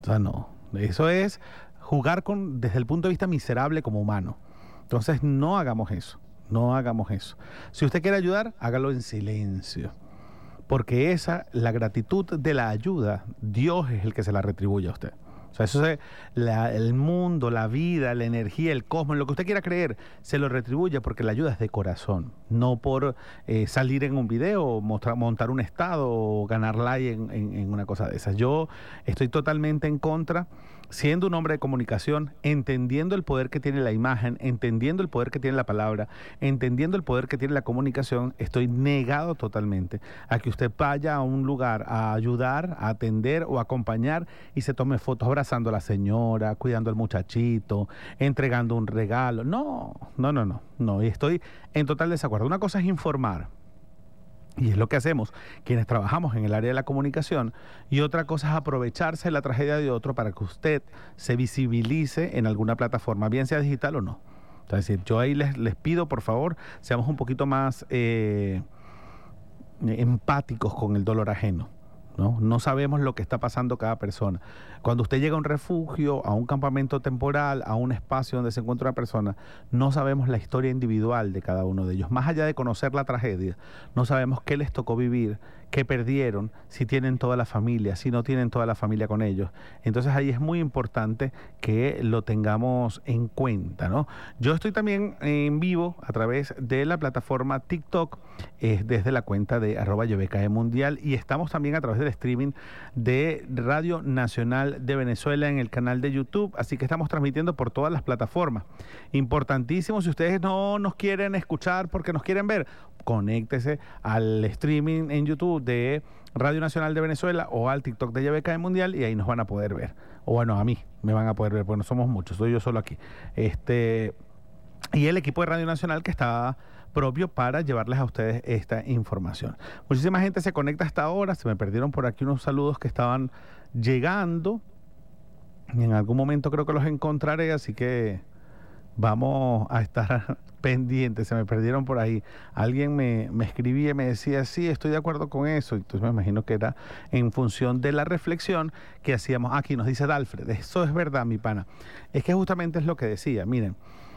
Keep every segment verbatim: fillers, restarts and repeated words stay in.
O sea, no. Eso es jugar con, desde el punto de vista miserable como humano. Entonces, no hagamos eso. No hagamos eso. Si usted quiere ayudar, hágalo en silencio. Porque esa, la gratitud de la ayuda, Dios es el que se la retribuye a usted. O sea, eso es la, el mundo, la vida, la energía, el cosmos, lo que usted quiera creer, se lo retribuye porque la ayuda es de corazón, no por eh, salir en un video, mostrar, montar un estado o ganar like en, en, en una cosa de esas. Yo estoy totalmente en contra, siendo un hombre de comunicación, entendiendo el poder que tiene la imagen, entendiendo el poder que tiene la palabra, entendiendo el poder que tiene la comunicación, estoy negado totalmente a que usted vaya a un lugar a ayudar, a atender o a acompañar y se tome fotos abrazando a la señora, cuidando al muchachito, entregando un regalo. No, no, no, no, no. Y estoy en total desacuerdo. Una cosa es informar. Y es lo que hacemos quienes trabajamos en el área de la comunicación. Y otra cosa es aprovecharse de la tragedia de otro para que usted se visibilice en alguna plataforma, bien sea digital o no. Es decir, yo ahí les, les pido, por favor, seamos un poquito más eh, empáticos con el dolor ajeno. ¿No? No sabemos lo que está pasando cada persona. Cuando usted llega a un refugio, a un campamento temporal, a un espacio donde se encuentra una persona, no sabemos la historia individual de cada uno de ellos. Más allá de conocer la tragedia, no sabemos qué les tocó vivir, qué perdieron, si tienen toda la familia, si no tienen toda la familia con ellos. Entonces ahí es muy importante que lo tengamos en cuenta, ¿no? Yo estoy también en vivo a través de la plataforma TikTok, eh, desde la cuenta de arroba Y B K E Mundial, y estamos también a través del streaming de Radio Nacional de Venezuela en el canal de YouTube, así que estamos transmitiendo por todas las plataformas. Importantísimo, si ustedes no nos quieren escuchar porque nos quieren ver, conéctese al streaming en YouTube de Radio Nacional de Venezuela o al TikTok de Y B K E Mundial y ahí nos van a poder ver. O bueno, a mí me van a poder ver, porque no somos muchos, soy yo solo aquí. Este, y el equipo de Radio Nacional que está propio para llevarles a ustedes esta información. Muchísima gente se conecta hasta ahora, se me perdieron por aquí unos saludos que estaban llegando y en algún momento creo que los encontraré, así que vamos a estar pendientes. Se me perdieron por ahí. Alguien me, me escribía y me decía, sí, estoy de acuerdo con eso. Entonces me imagino que era en función de la reflexión que hacíamos. Aquí nos dice Dalfred, eso es verdad, mi pana. Es que justamente es lo que decía. Miren,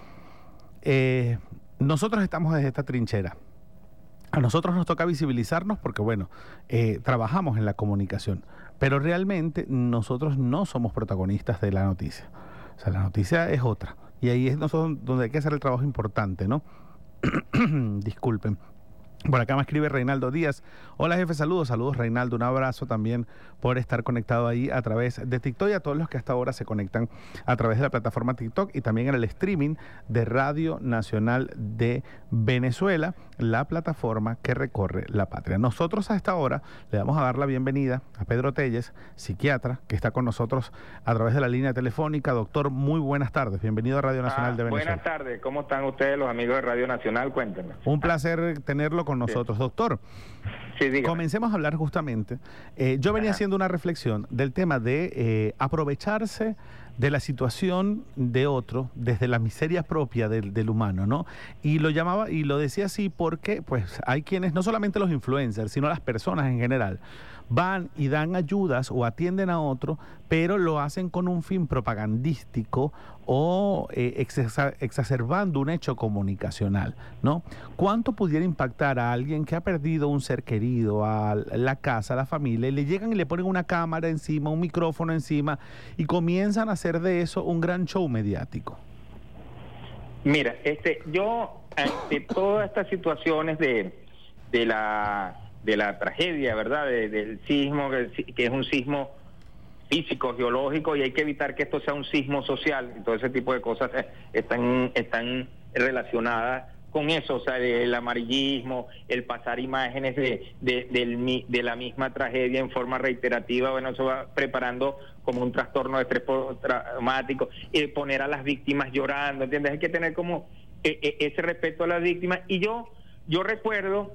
eh, nosotros estamos desde esta trinchera. A nosotros nos toca visibilizarnos porque, bueno, eh, trabajamos en la comunicación, pero realmente nosotros no somos protagonistas de la noticia. O sea, la noticia es otra. Y ahí es nosotros donde hay que hacer el trabajo importante, ¿no? Disculpen. Por acá me escribe Reinaldo Díaz. Hola, jefe, saludos. Saludos, Reinaldo. Un abrazo también por estar conectado ahí a través de TikTok y a todos los que hasta ahora se conectan a través de la plataforma TikTok y también en el streaming de Radio Nacional de Venezuela, la plataforma que recorre la patria. Nosotros a esta hora le vamos a dar la bienvenida a Pedro Telles, psiquiatra, que está con nosotros a través de la línea telefónica. Doctor, muy buenas tardes. Bienvenido a Radio Nacional ah, de Venezuela. Buenas tardes. ¿Cómo están ustedes, los amigos de Radio Nacional? Cuéntenme. Un placer tenerlo con nosotros. Sí. Doctor, sí, comencemos a hablar justamente. Eh, yo venía Ajá. haciendo una reflexión del tema de eh, aprovecharse de la situación de otro desde la miseria propia del, del humano, ¿no? Y lo llamaba y lo decía así porque pues hay quienes, no solamente los influencers, sino las personas en general, van y dan ayudas o atienden a otro, pero lo hacen con un fin propagandístico o eh, exa- exacerbando un hecho comunicacional, ¿no? ¿Cuánto pudiera impactar a alguien que ha perdido un ser querido, a la casa, a la familia, y le llegan y le ponen una cámara encima, un micrófono encima, y comienzan a hacer de eso un gran show mediático? Mira, este, yo ante todas estas situaciones de, de la de la tragedia, ¿verdad? De, del sismo, que, que es un sismo físico, geológico, y hay que evitar que esto sea un sismo social, y todo ese tipo de cosas están, están relacionadas con eso, o sea, el amarillismo, el pasar imágenes de, de, del, de la misma tragedia en forma reiterativa, bueno, eso va preparando como un trastorno de estrés postraumático, y poner a las víctimas llorando, ¿entiendes? Hay que tener como eh, eh, ese respeto a las víctimas, y yo, yo recuerdo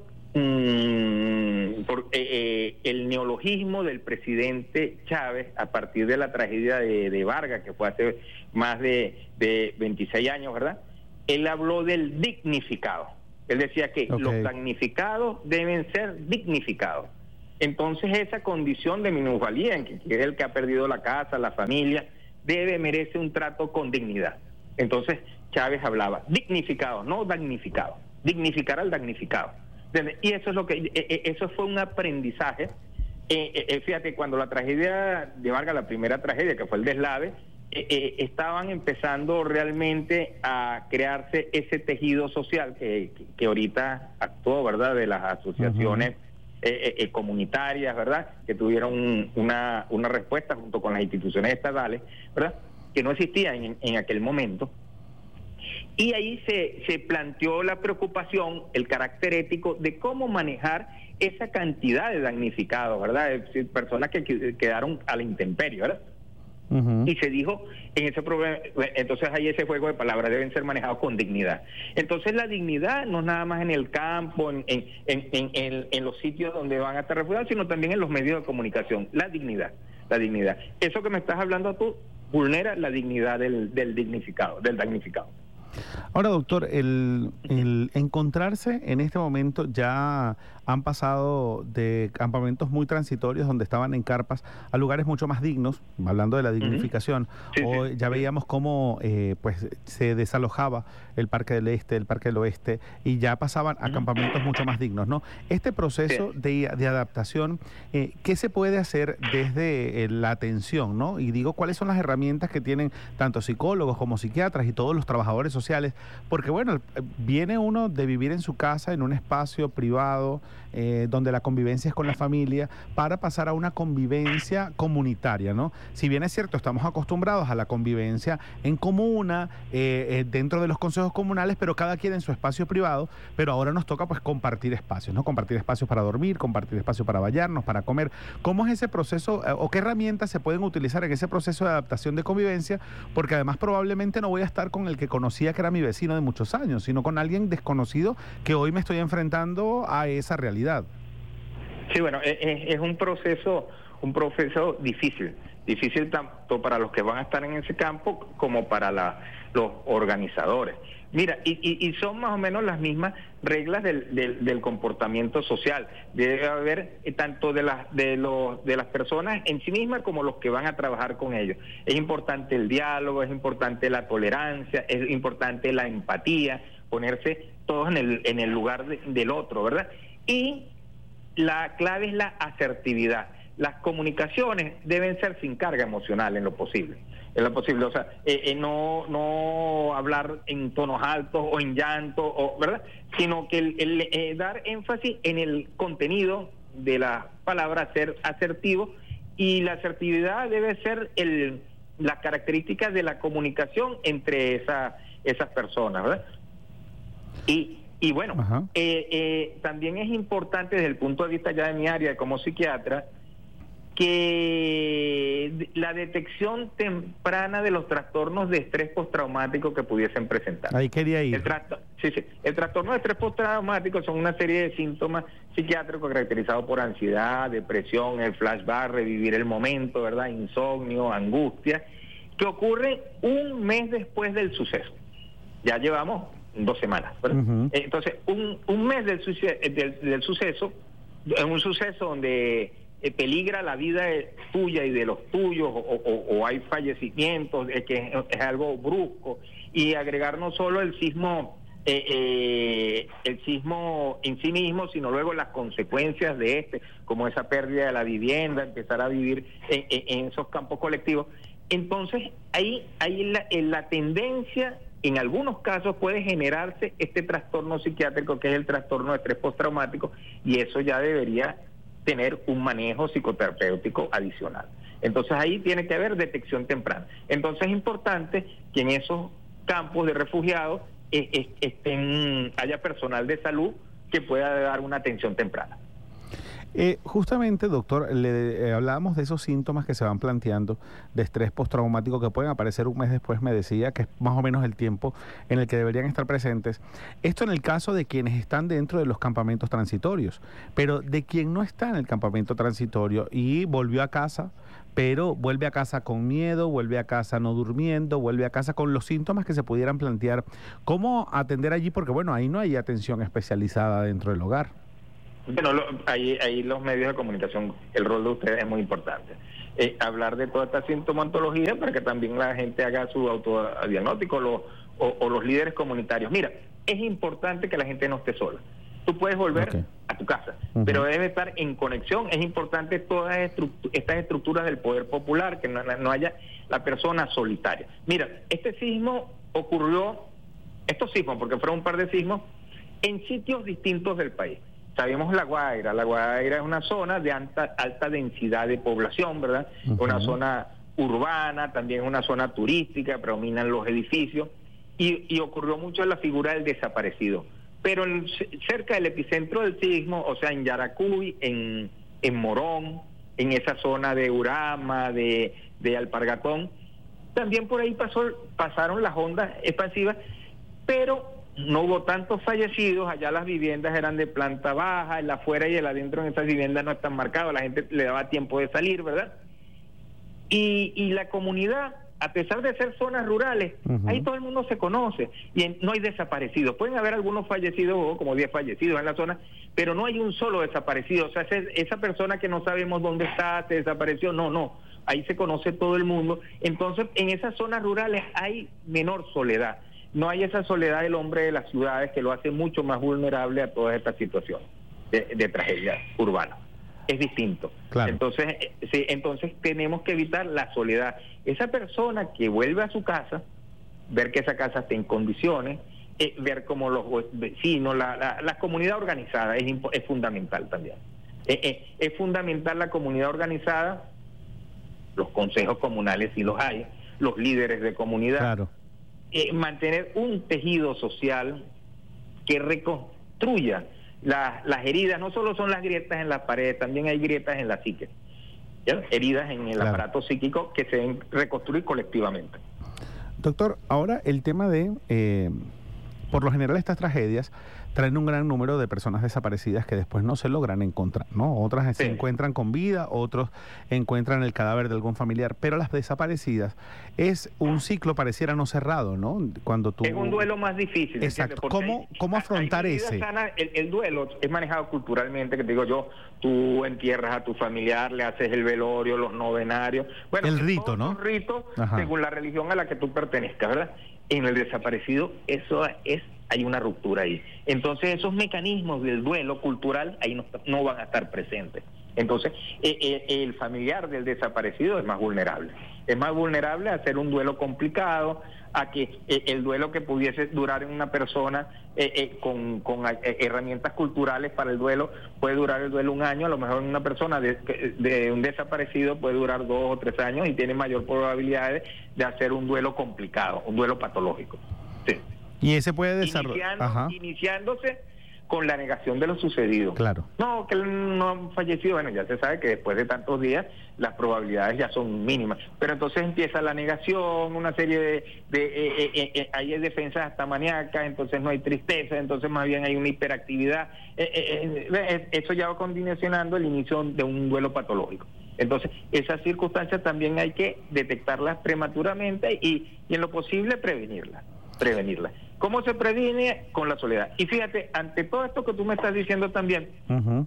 Mm, por, eh, eh, el neologismo del presidente Chávez a partir de la tragedia de, de Vargas, que fue hace más de, de veintiséis años, ¿verdad? Él habló del dignificado. Él decía que okay. los damnificados deben ser dignificados. Entonces esa condición de minusvalía, en que es el que ha perdido la casa, la familia, debe, merece un trato con dignidad. Entonces Chávez hablaba, dignificado, no damnificado, dignificar al damnificado. Y eso es lo que, eso fue un aprendizaje. Eh, eh, fíjate, cuando la tragedia de Vargas, la primera tragedia, que fue el deslave, eh, eh, estaban empezando realmente a crearse ese tejido social que, que, que ahorita actuó, ¿verdad?, de las asociaciones uh-huh. eh, eh, comunitarias, ¿verdad?, que tuvieron un, una, una respuesta junto con las instituciones estatales, ¿verdad?, que no existía en, en aquel momento. Y ahí se, se planteó la preocupación, el carácter ético de cómo manejar esa cantidad de damnificados, ¿verdad? Es decir, personas que quedaron a la intemperie, ¿verdad? Uh-huh. Y se dijo en ese problema, entonces ahí ese juego de palabras deben ser manejados con dignidad. Entonces la dignidad no es nada más en el campo, en, en, en, en, en, en los sitios donde van a estar refugiados, sino también en los medios de comunicación. La dignidad, la dignidad. Eso que me estás hablando tú vulnera la dignidad del, del dignificado, del damnificado. Ahora, doctor, el, el encontrarse en este momento, ya han pasado de campamentos muy transitorios donde estaban en carpas a lugares mucho más dignos, hablando de la dignificación. Uh-huh. Sí, Hoy sí. Ya veíamos cómo eh, pues se desalojaba el Parque del Este, el Parque del Oeste, y ya pasaban a uh-huh. campamentos mucho más dignos, ¿no? Este proceso sí. de, de adaptación, eh, ¿qué se puede hacer desde eh, la atención, ¿no? Y digo, ¿cuáles son las herramientas que tienen tanto psicólogos como psiquiatras y todos los trabajadores sociales? Porque, bueno, viene uno de vivir en su casa, en un espacio privado, Eh, donde la convivencia es con la familia, para pasar a una convivencia comunitaria, ¿no? Si bien es cierto, estamos acostumbrados a la convivencia en comuna, eh, eh, dentro de los consejos comunales, pero cada quien en su espacio privado, pero ahora nos toca pues compartir espacios, ¿no? Compartir espacios para dormir, compartir espacios para bañarnos, para comer. ¿Cómo es ese proceso eh, o qué herramientas se pueden utilizar en ese proceso de adaptación de convivencia? Porque además probablemente no voy a estar con el que conocía que era mi vecino de muchos años, sino con alguien desconocido que hoy me estoy enfrentando a esa realidad. Sí, bueno, es, es un proceso, un proceso difícil, difícil tanto para los que van a estar en ese campo como para la, los organizadores. Mira, y, y, y son más o menos las mismas reglas del, del, del comportamiento social. Debe haber eh, tanto de las de los de las personas en sí mismas como los que van a trabajar con ellos. Es importante el diálogo, es importante la tolerancia, es importante la empatía, ponerse todos en el en el lugar de, del otro, ¿verdad? Y la clave es la asertividad. Las comunicaciones deben ser sin carga emocional en lo posible. En lo posible, o sea, eh, eh, no no hablar en tonos altos o en llanto, o, ¿verdad? Sino que el, el, eh, dar énfasis en el contenido de la palabra, ser asertivo, y la asertividad debe ser el las características de la comunicación entre esa, esas personas, ¿verdad? Y Y bueno, eh, eh, también es importante desde el punto de vista ya de mi área como psiquiatra, que la detección temprana de los trastornos de estrés postraumático que pudiesen presentar. Ahí quería ir. El, trasto- sí, sí. el trastorno de estrés postraumático son una serie de síntomas psiquiátricos caracterizados por ansiedad, depresión, el flashback, revivir el momento, ¿verdad? Insomnio, angustia, que ocurre un mes después del suceso. Ya llevamos dos semanas, ¿verdad? Uh-huh. Entonces, un, un mes del, suce- del, del suceso, es un suceso donde eh, peligra la vida de, tuya y de los tuyos, o, o, o hay fallecimientos, es que es, es algo brusco, y agregar no solo el sismo, eh, eh, el sismo en sí mismo, sino luego las consecuencias de este, como esa pérdida de la vivienda, empezar a vivir en, en, en esos campos colectivos. Entonces, ahí, ahí la, la tendencia, en algunos casos puede generarse este trastorno psiquiátrico, que es el trastorno de estrés postraumático, y eso ya debería tener un manejo psicoterapéutico adicional. Entonces ahí tiene que haber detección temprana. Entonces es importante que en esos campos de refugiados eh, eh, estén, haya personal de salud que pueda dar una atención temprana. Eh, justamente, doctor, le eh, hablábamos de esos síntomas que se van planteando de estrés postraumático que pueden aparecer un mes después, me decía, que es más o menos el tiempo en el que deberían estar presentes. Esto en el caso de quienes están dentro de los campamentos transitorios, pero de quien no está en el campamento transitorio y volvió a casa, pero vuelve a casa con miedo, vuelve a casa no durmiendo, vuelve a casa con los síntomas que se pudieran plantear. ¿Cómo atender allí? Porque bueno, ahí no hay atención especializada dentro del hogar. Bueno, lo, ahí, ahí los medios de comunicación, el rol de ustedes es muy importante. Eh, hablar de toda esta sintomatología para que también la gente haga su autodiagnóstico lo, o, o los líderes comunitarios. Mira, es importante que la gente no esté sola. Tú puedes volver okay. a tu casa, uh-huh. pero debe estar en conexión. Es importante todas estructu- estas estructuras del poder popular, que no, no haya la persona solitaria. Mira, este sismo ocurrió, estos sismos, porque fueron un par de sismos, en sitios distintos del país. Sabemos La Guaira, La Guaira es una zona de alta, alta densidad de población, ¿verdad? Uh-huh. Una zona urbana, también una zona turística, predominan los edificios, y, y ocurrió mucho la figura del desaparecido. Pero en, cerca del epicentro del sismo, o sea, en Yaracuy, en, en Morón, en esa zona de Urama, de, de Alpargatón, también por ahí pasó, pasaron las ondas expansivas, pero no hubo tantos fallecidos. Allá las viviendas eran de planta baja, el afuera y el adentro en esas viviendas no están marcados, la gente le daba tiempo de salir, ¿verdad? Y, y la comunidad, a pesar de ser zonas rurales, uh-huh. ahí todo el mundo se conoce y en, no hay desaparecidos. Pueden haber algunos fallecidos, como diez fallecidos en la zona, pero no hay un solo desaparecido. O sea, ese, esa persona que no sabemos dónde está, se desapareció, no, no. Ahí se conoce todo el mundo. Entonces, en esas zonas rurales hay menor soledad. No hay esa soledad del hombre de las ciudades que lo hace mucho más vulnerable a todas estas situaciones de, de tragedia urbana. Es distinto. Claro. Entonces, sí, entonces tenemos que evitar la soledad. Esa persona que vuelve a su casa, ver que esa casa está en condiciones, eh, ver cómo los vecinos, la, la, la comunidad organizada es, es fundamental también. Eh, eh, es fundamental la comunidad organizada, los consejos comunales si los hay, los líderes de comunidad. Claro. Eh, mantener un tejido social que reconstruya la, las heridas. No solo son las grietas en la pared, también hay grietas en la psique, ¿ya? Heridas en el claro. aparato psíquico que se deben reconstruir colectivamente. Doctor, ahora el tema de, eh, por lo general estas tragedias traen un gran número de personas desaparecidas que después no se logran encontrar, ¿no? Otras sí. se encuentran con vida, otros encuentran el cadáver de algún familiar, pero las desaparecidas es un ciclo pareciera no cerrado, ¿no? Cuando tú... Es un duelo más difícil. Exacto. ¿Cómo, ¿Cómo afrontar ese? Sana, el, el duelo es manejado culturalmente, que te digo yo, tú entierras a tu familiar, le haces el velorio, los novenarios. Bueno, el rito, ¿no? Los ritos según la religión a la que tú pertenezcas, ¿verdad? En el desaparecido, eso es... hay una ruptura ahí. Entonces esos mecanismos del duelo cultural ahí no, no van a estar presentes. Entonces eh, eh, el familiar del desaparecido es más vulnerable. Es más vulnerable a hacer un duelo complicado, a que eh, el duelo que pudiese durar en una persona eh, eh, con, con eh, herramientas culturales para el duelo, puede durar el duelo un año, a lo mejor una persona de, de un desaparecido puede durar dos o tres años y tiene mayor probabilidad de hacer un duelo complicado, un duelo patológico. Sí. Y ese puede desarrollar... Iniciando, iniciándose con la negación de lo sucedido. Claro. No, que él no ha fallecido. Bueno, ya se sabe que después de tantos días las probabilidades ya son mínimas. Pero entonces empieza la negación, una serie de... de eh, eh, eh, hay defensas hasta maníacas, entonces no hay tristeza, entonces más bien hay una hiperactividad. Eh, eh, eh, eso ya va condicionando el inicio de un duelo patológico. Entonces, esas circunstancias también hay que detectarlas prematuramente y, y en lo posible prevenirlas. prevenirla. ¿Cómo se previene? Con la soledad. Y fíjate, ante todo esto que tú me estás diciendo también, uh-huh.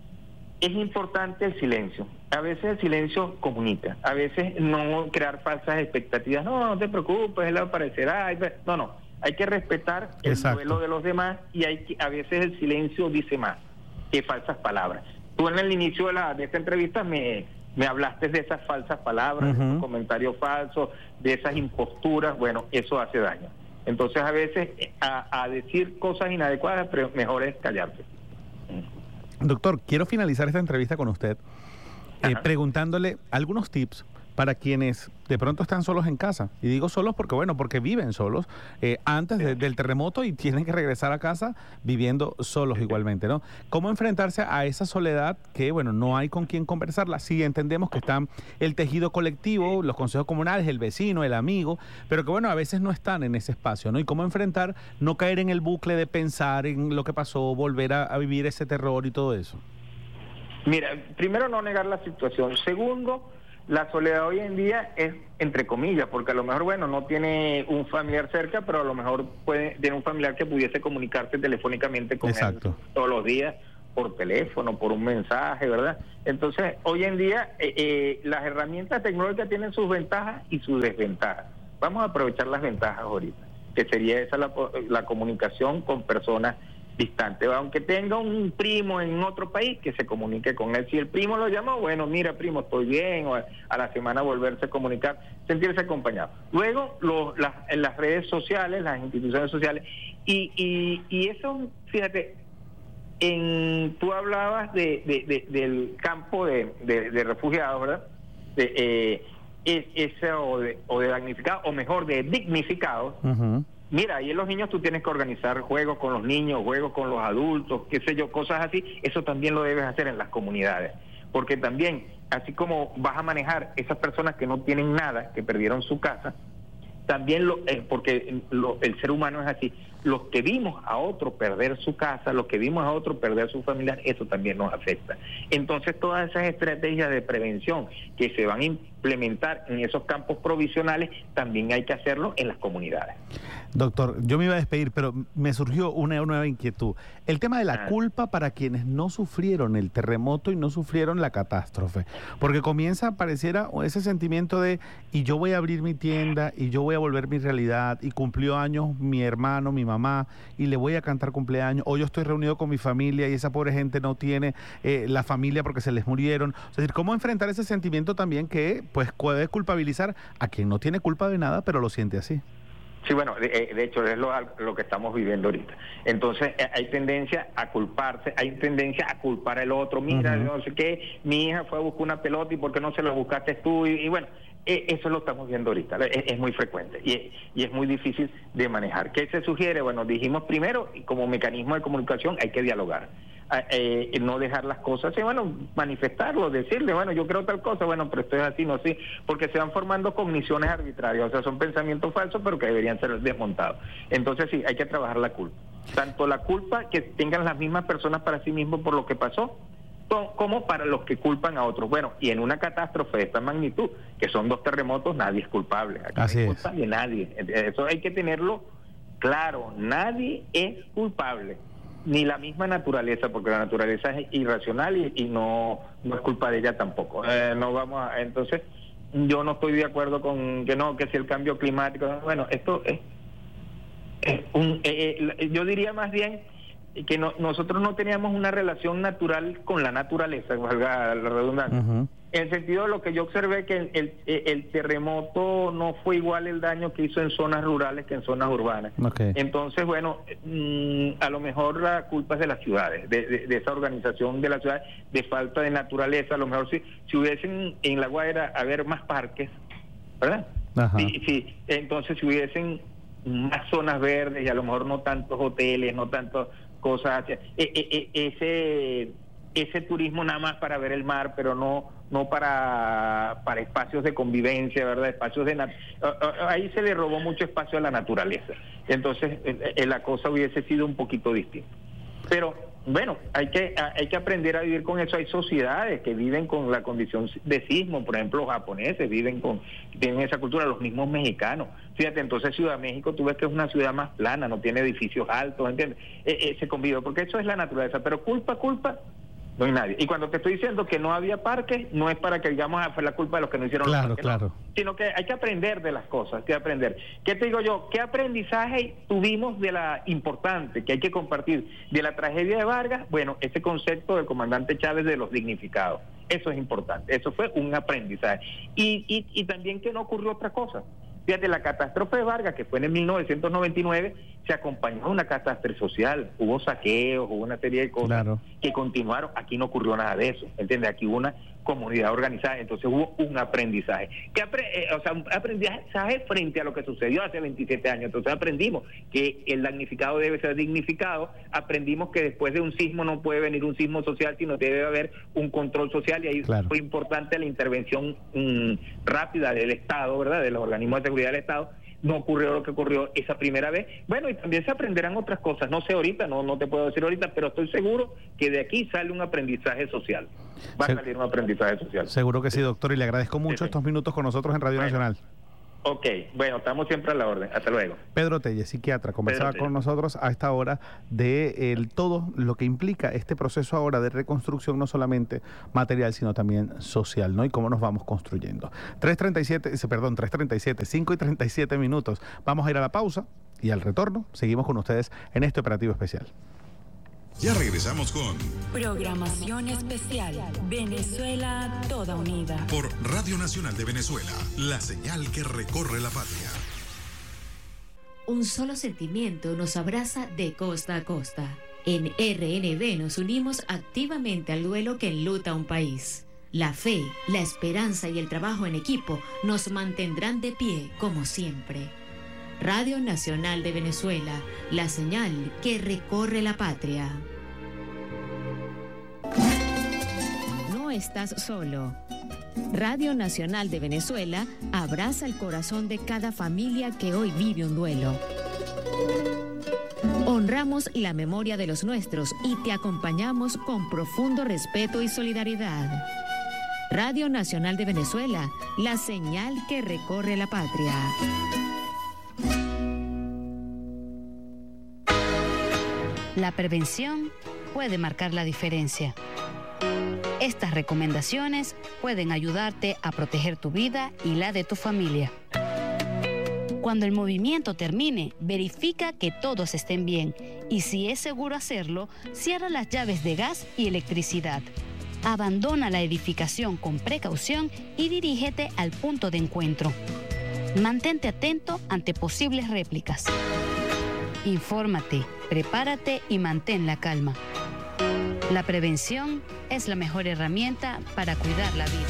es importante el silencio. A veces el silencio comunica, a veces no crear falsas expectativas. No, no te preocupes, él aparecerá. No, no, hay que respetar el Exacto. duelo de los demás y hay que, a veces el silencio dice más que falsas palabras. Tú en el inicio de, la, de esta entrevista me, me hablaste de esas falsas palabras, uh-huh. de esos comentarios falsos, de esas imposturas. Bueno, eso hace daño. Entonces a veces a, a decir cosas inadecuadas, pero mejor es callarse. Doctor, quiero finalizar esta entrevista con usted eh, preguntándole algunos tips para quienes de pronto están solos en casa. Y digo solos porque, bueno, porque viven solos eh, antes de, del terremoto y tienen que regresar a casa viviendo solos igualmente, ¿no? ¿Cómo enfrentarse a esa soledad que, bueno, no hay con quien conversarla? Sí, entendemos que está el tejido colectivo, los consejos comunales, el vecino, el amigo, pero que, bueno, a veces no están en ese espacio, ¿no? Y cómo enfrentar, no caer en el bucle de pensar en lo que pasó, volver a, a vivir ese terror y todo eso. Mira, primero no negar la situación. Segundo, la soledad hoy en día es entre comillas, porque a lo mejor, bueno, no tiene un familiar cerca, pero a lo mejor puede tener un familiar que pudiese comunicarse telefónicamente con Exacto. él todos los días por teléfono, por un mensaje, ¿verdad? Entonces, hoy en día eh, eh, las herramientas tecnológicas tienen sus ventajas y sus desventajas. Vamos a aprovechar las ventajas ahorita, que sería esa la, la comunicación con personas distantes. Aunque tenga un primo en otro país, que se comunique con él. Si el primo lo llamó, bueno, mira, primo, estoy bien, o a, a la semana volverse a comunicar, sentirse acompañado. Luego, lo, las, en las redes sociales, las instituciones sociales, y, y, y eso, fíjate, en, tú hablabas de, de, de, del campo de, de, de refugiados, ¿verdad? De, eh, es, ese o de, o de damnificados, o mejor, de dignificados. Uh-huh. Mira, ahí en los niños tú tienes que organizar juegos con los niños, juegos con los adultos, qué sé yo, cosas así. Eso también lo debes hacer en las comunidades. Porque también, así como vas a manejar esas personas que no tienen nada, que perdieron su casa, también, lo, eh, porque lo, el ser humano es así, los que vimos a otro perder su casa, los que vimos a otro perder su familiar, eso también nos afecta. Entonces, todas esas estrategias de prevención que se van a implementar en esos campos provisionales, también hay que hacerlo en las comunidades. Doctor, yo me iba a despedir, pero me surgió una nueva inquietud. El tema de la ah. culpa para quienes no sufrieron el terremoto y no sufrieron la catástrofe. Porque comienza, pareciera, ese sentimiento de, y yo voy a abrir mi tienda, y yo voy a volver mi realidad, y cumplió años mi hermano, mi mamá, y le voy a cantar cumpleaños, o yo estoy reunido con mi familia, y esa pobre gente no tiene eh, la familia porque se les murieron. Es decir, ¿cómo enfrentar ese sentimiento también que pues puede culpabilizar a quien no tiene culpa de nada, pero lo siente así? Sí, bueno, de, de hecho es lo, lo que estamos viviendo ahorita. Entonces hay tendencia a culparse, hay tendencia a culpar al otro. Mira, uh-huh. no sé qué, mi hija fue a buscar una pelota y ¿por qué no se la buscaste tú? Y, y bueno, eso lo estamos viendo ahorita, es, es muy frecuente y, y es muy difícil de manejar. ¿Qué se sugiere? Bueno, dijimos primero, como mecanismo de comunicación hay que dialogar. Eh, no dejar las cosas, y bueno, manifestarlo, decirle, bueno, yo creo tal cosa, bueno, pero esto es así, no así, porque se van formando cogniciones arbitrarias, o sea, son pensamientos falsos, pero que deberían ser desmontados. Entonces sí, hay que trabajar la culpa. Tanto la culpa que tengan las mismas personas para sí mismos por lo que pasó, como para los que culpan a otros. Bueno, y en una catástrofe de esta magnitud, que son dos terremotos, nadie es culpable. Aquí así no hay es. culpa de nadie. Eso hay que tenerlo claro, nadie es culpable. Ni la misma naturaleza, porque la naturaleza es irracional y, y no, no es culpa de ella tampoco. Eh, no vamos a, entonces, yo no estoy de acuerdo con que no, que si el cambio climático, bueno, esto es, es un, eh, eh, yo diría más bien que no, nosotros no teníamos una relación natural con la naturaleza, valga la redundancia. Uh-huh. En el sentido de lo que yo observé, que el, el, el terremoto no fue igual el daño que hizo en zonas rurales que en zonas urbanas. Okay. Entonces, bueno, mmm, a lo mejor la culpa es de las ciudades, de, de, de esa organización de las ciudades, de falta de naturaleza. A lo mejor si, si hubiesen en La Guaira haber más parques, ¿verdad? Sí, sí, entonces si hubiesen más zonas verdes y a lo mejor no tantos hoteles, no tantas cosas, e, e, e, ese ese turismo nada más para ver el mar, pero no no para para espacios de convivencia, ¿verdad? Espacios de nat- ahí se le robó mucho espacio a la naturaleza. Entonces eh, la cosa hubiese sido un poquito distinta. Pero bueno, hay que hay que aprender a vivir con eso. Hay sociedades que viven con la condición de sismo, por ejemplo, los japoneses viven con tienen esa cultura, los mismos mexicanos. Fíjate, entonces Ciudad de México tú ves que es una ciudad más plana, no tiene edificios altos, ¿entiendes? Eh, eh, se convive, porque eso es la naturaleza, pero culpa, culpa no hay nadie. Y cuando te estoy diciendo que no había parques, no es para que digamos ah, fue la culpa de los que no hicieron claro, los parques, claro. no, sino que hay que aprender de las cosas, hay que aprender. ¿Qué te digo yo? ¿Qué aprendizaje tuvimos de la importante que hay que compartir de la tragedia de Vargas? Bueno, ese concepto del comandante Chávez de los dignificados, eso es importante, eso fue un aprendizaje. Y, y, y también que no ocurrió otra cosa. Fíjate, la catástrofe de Vargas, que fue en el mil novecientos noventa y nueve, se acompañó de una catástrofe social. Hubo saqueos, hubo una serie de cosas claro. que continuaron. Aquí no ocurrió nada de eso, ¿entiendes? Aquí hubo una comunidad organizada, entonces hubo un aprendizaje. ¿Qué apre- eh, o sea, un aprendizaje frente a lo que sucedió hace veintisiete años. Entonces aprendimos que el damnificado debe ser dignificado, aprendimos que después de un sismo no puede venir un sismo social, sino debe haber un control social, y ahí claro. fue importante la intervención mmm, rápida del Estado, ¿verdad?, de los organismos de seguridad del Estado. No ocurrió lo que ocurrió esa primera vez. Bueno, y también se aprenderán otras cosas. No sé ahorita, no no te puedo decir ahorita, pero estoy seguro que de aquí sale un aprendizaje social. Va Se- a salir un aprendizaje social. Seguro que sí, doctor, y le agradezco mucho sí, sí. estos minutos con nosotros en Radio bueno. Nacional. Ok, bueno, estamos siempre a la orden. Hasta luego. Pedro Telle, psiquiatra, conversaba Pedro Telle. con nosotros a esta hora de el, todo lo que implica este proceso ahora de reconstrucción, no solamente material, sino también social, ¿no? Y cómo nos vamos construyendo. tres treinta y siete, perdón, tres treinta y siete, cinco y treinta y siete minutos. Vamos a ir a la pausa y al retorno seguimos con ustedes en este operativo especial. Ya regresamos con Programación especial. Venezuela toda unida. Por Radio Nacional de Venezuela, la señal que recorre la patria. Un solo sentimiento nos abraza de costa a costa. En R N B nos unimos activamente al duelo que enluta un país. La fe, la esperanza y el trabajo en equipo nos mantendrán de pie como siempre. Radio Nacional de Venezuela, la señal que recorre la patria. No estás solo. Radio Nacional de Venezuela abraza el corazón de cada familia que hoy vive un duelo. Honramos la memoria de los nuestros y te acompañamos con profundo respeto y solidaridad. Radio Nacional de Venezuela, la señal que recorre la patria. La prevención puede marcar la diferencia. Estas recomendaciones pueden ayudarte a proteger tu vida y la de tu familia. Cuando el movimiento termine, verifica que todos estén bien y si es seguro hacerlo, cierra las llaves de gas y electricidad. Abandona la edificación con precaución y dirígete al punto de encuentro. Mantente atento ante posibles réplicas. Infórmate, prepárate y mantén la calma. La prevención es la mejor herramienta para cuidar la vida.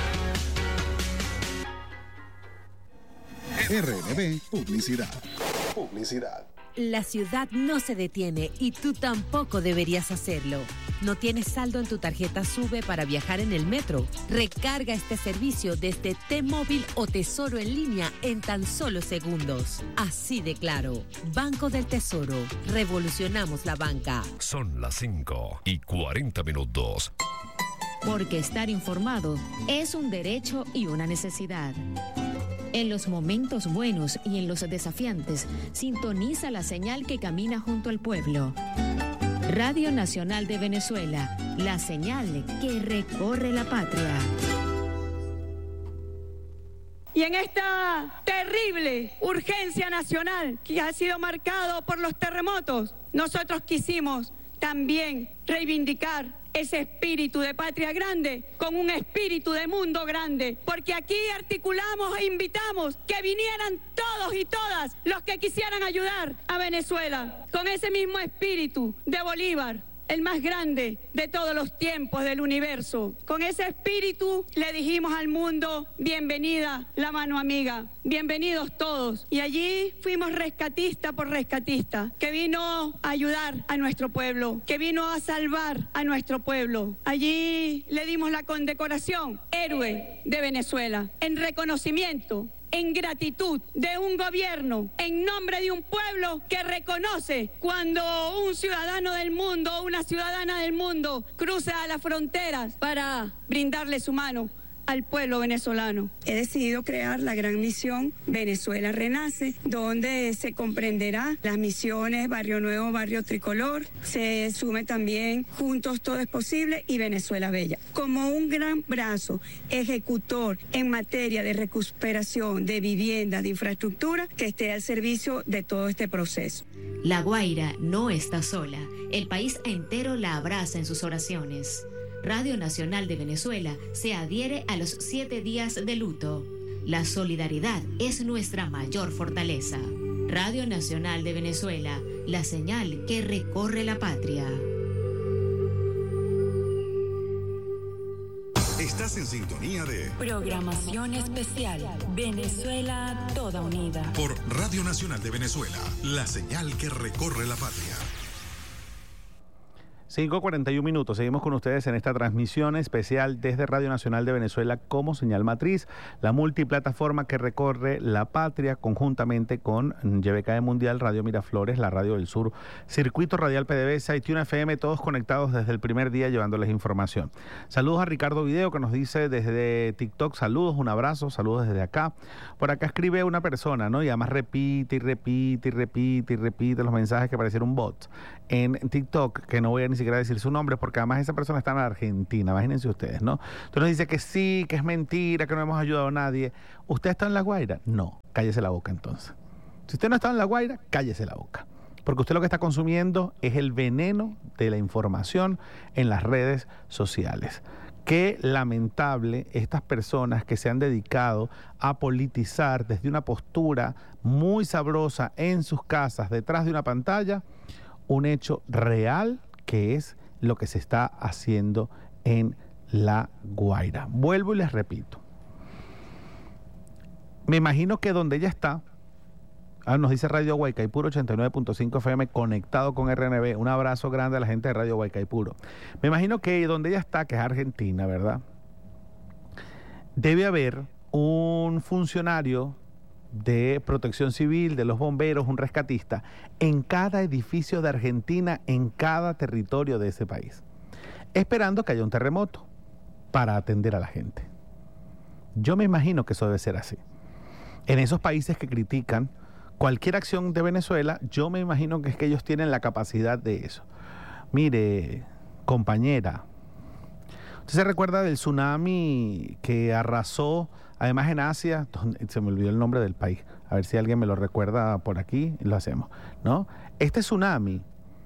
R N B Publicidad. Publicidad. La ciudad no se detiene y tú tampoco deberías hacerlo. ¿No tienes saldo en tu tarjeta SUBE para viajar en el metro? Recarga este servicio desde T-Móvil o Tesoro en línea en tan solo segundos. Así de claro. Banco del Tesoro. Revolucionamos la banca. Son las cinco y cuarenta minutos. Porque estar informado es un derecho y una necesidad. En los momentos buenos y en los desafiantes, sintoniza la señal que camina junto al pueblo. Radio Nacional de Venezuela, la señal que recorre la patria. Y en esta terrible urgencia nacional que ha sido marcado por los terremotos, nosotros quisimos también reivindicar ese espíritu de patria grande con un espíritu de mundo grande, porque aquí articulamos e invitamos que vinieran todos y todas los que quisieran ayudar a Venezuela, con ese mismo espíritu de Bolívar, el más grande de todos los tiempos del universo. Con ese espíritu le dijimos al mundo, bienvenida la mano amiga, bienvenidos todos. Y allí fuimos rescatista por rescatista, que vino a ayudar a nuestro pueblo, que vino a salvar a nuestro pueblo. Allí le dimos la condecoración, héroe de Venezuela, en reconocimiento, en gratitud de un gobierno, en nombre de un pueblo que reconoce cuando un ciudadano del mundo o una ciudadana del mundo cruza las fronteras para brindarle su mano al pueblo venezolano. He decidido crear la gran misión Venezuela Renace, donde se comprenderá las misiones Barrio Nuevo, Barrio Tricolor, se sume también Juntos Todo es Posible y Venezuela Bella, como un gran brazo ejecutor en materia de recuperación de vivienda, de infraestructura, que esté al servicio de todo este proceso. La Guaira no está sola, el país entero la abraza en sus oraciones. Radio Nacional de Venezuela se adhiere a los siete días de luto. La solidaridad es nuestra mayor fortaleza. Radio Nacional de Venezuela, la señal que recorre la patria. Estás en sintonía de Programación especial. Venezuela toda unida. Por Radio Nacional de Venezuela, la señal que recorre la patria. cinco cuarenta y un minutos. Seguimos con ustedes en esta transmisión especial desde Radio Nacional de Venezuela como señal matriz, la multiplataforma que recorre la patria conjuntamente con Y B K E Mundial, Radio Miraflores, la Radio del Sur, Circuito Radial P D V S y Tune F M, todos conectados desde el primer día llevándoles información. Saludos a Ricardo Video que nos dice desde TikTok, saludos, un abrazo, saludos desde acá. Por acá escribe una persona, ¿no? Y además repite y repite y repite y repite los mensajes que parecieron un bot en TikTok, que no voy a ni siquiera decir su nombre porque además esa persona está en Argentina, imagínense ustedes, ¿no? Entonces nos dice que sí, que es mentira, que no hemos ayudado a nadie. ¿Usted está en La Guaira? No, cállese la boca entonces. Si usted no está en La Guaira, cállese la boca. Porque usted lo que está consumiendo es el veneno de la información en las redes sociales. Qué lamentable estas personas que se han dedicado a politizar desde una postura muy sabrosa en sus casas, detrás de una pantalla, un hecho real que es lo que se está haciendo en La Guaira. Vuelvo y les repito. Me imagino que donde ella está, ah, nos dice Radio Guaycaipuro ochenta y nueve punto cinco F M conectado con R N B. Un abrazo grande a la gente de Radio Guaycaipuro. Me imagino que donde ella está, que es Argentina, ¿verdad? Debe haber un funcionario de protección civil, de los bomberos, un rescatista, en cada edificio de Argentina, en cada territorio de ese país, esperando que haya un terremoto para atender a la gente. Yo me imagino que eso debe ser así. En esos países que critican cualquier acción de Venezuela, yo me imagino que es que ellos tienen la capacidad de eso. Mire, compañera, ¿usted se recuerda del tsunami que arrasó, además en Asia? Se me olvidó el nombre del país. A ver si alguien me lo recuerda por aquí, lo hacemos, ¿no? Este tsunami,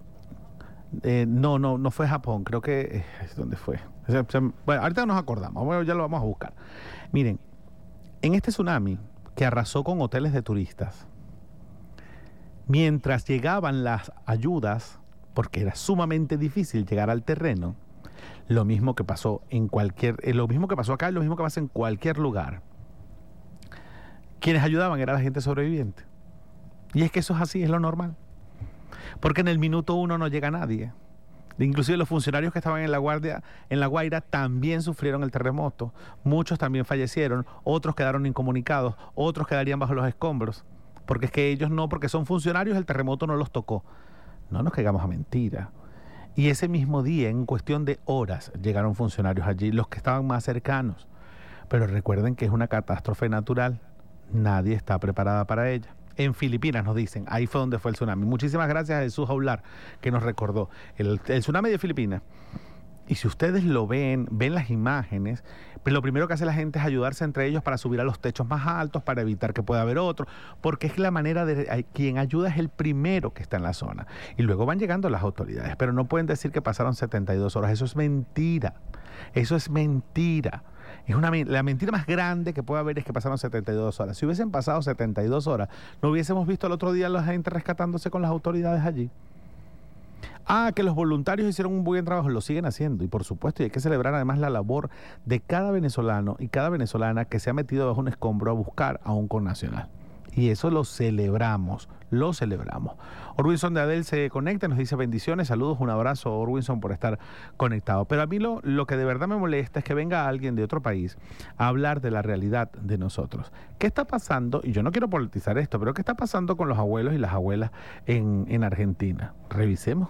eh, no, no, no fue Japón, creo que, eh, ¿dónde fue? O sea, bueno, ahorita nos acordamos, bueno, ya lo vamos a buscar. Miren, en este tsunami que arrasó con hoteles de turistas, mientras llegaban las ayudas, porque era sumamente difícil llegar al terreno, lo mismo que pasó en cualquier, eh, lo mismo que pasó acá, lo mismo que pasa en cualquier lugar. Quienes ayudaban era la gente sobreviviente. Y es que eso es así, es lo normal. Porque en el minuto uno no llega nadie. Inclusive los funcionarios que estaban en la guardia, en La Guaira, también sufrieron el terremoto. Muchos también fallecieron, otros quedaron incomunicados, otros quedarían bajo los escombros. Porque es que ellos no, porque son funcionarios, el terremoto no los tocó. No nos caigamos a mentira. Y ese mismo día, en cuestión de horas, llegaron funcionarios allí, los que estaban más cercanos. Pero recuerden que es una catástrofe natural. Nadie está preparada para ella. En Filipinas nos dicen, ahí fue donde fue el tsunami. Muchísimas gracias a Jesús Aular, que nos recordó. El, el tsunami de Filipinas. Y si ustedes lo ven, ven las imágenes, pues lo primero que hace la gente es ayudarse entre ellos para subir a los techos más altos, para evitar que pueda haber otro, porque es la manera de... Quien ayuda es el primero que está en la zona. Y luego van llegando las autoridades, pero no pueden decir que pasaron setenta y dos horas. Eso es mentira. Eso es mentira. Es una, la mentira más grande que puede haber es que pasaron setenta y dos horas. Si hubiesen pasado setenta y dos horas, no hubiésemos visto el otro día a la gente rescatándose con las autoridades allí. Ah, que los voluntarios hicieron un buen trabajo, lo siguen haciendo, y por supuesto, y hay que celebrar además la labor de cada venezolano y cada venezolana que se ha metido bajo un escombro a buscar a un connacional. Y eso lo celebramos, lo celebramos. Orwinson de Adel se conecta, nos dice bendiciones, saludos, un abrazo, Orwinson, por estar conectado. Pero a mí lo, lo que de verdad me molesta es que venga alguien de otro país a hablar de la realidad de nosotros. ¿Qué está pasando? Y yo no quiero politizar esto, pero ¿qué está pasando con los abuelos y las abuelas en, en Argentina? Revisemos.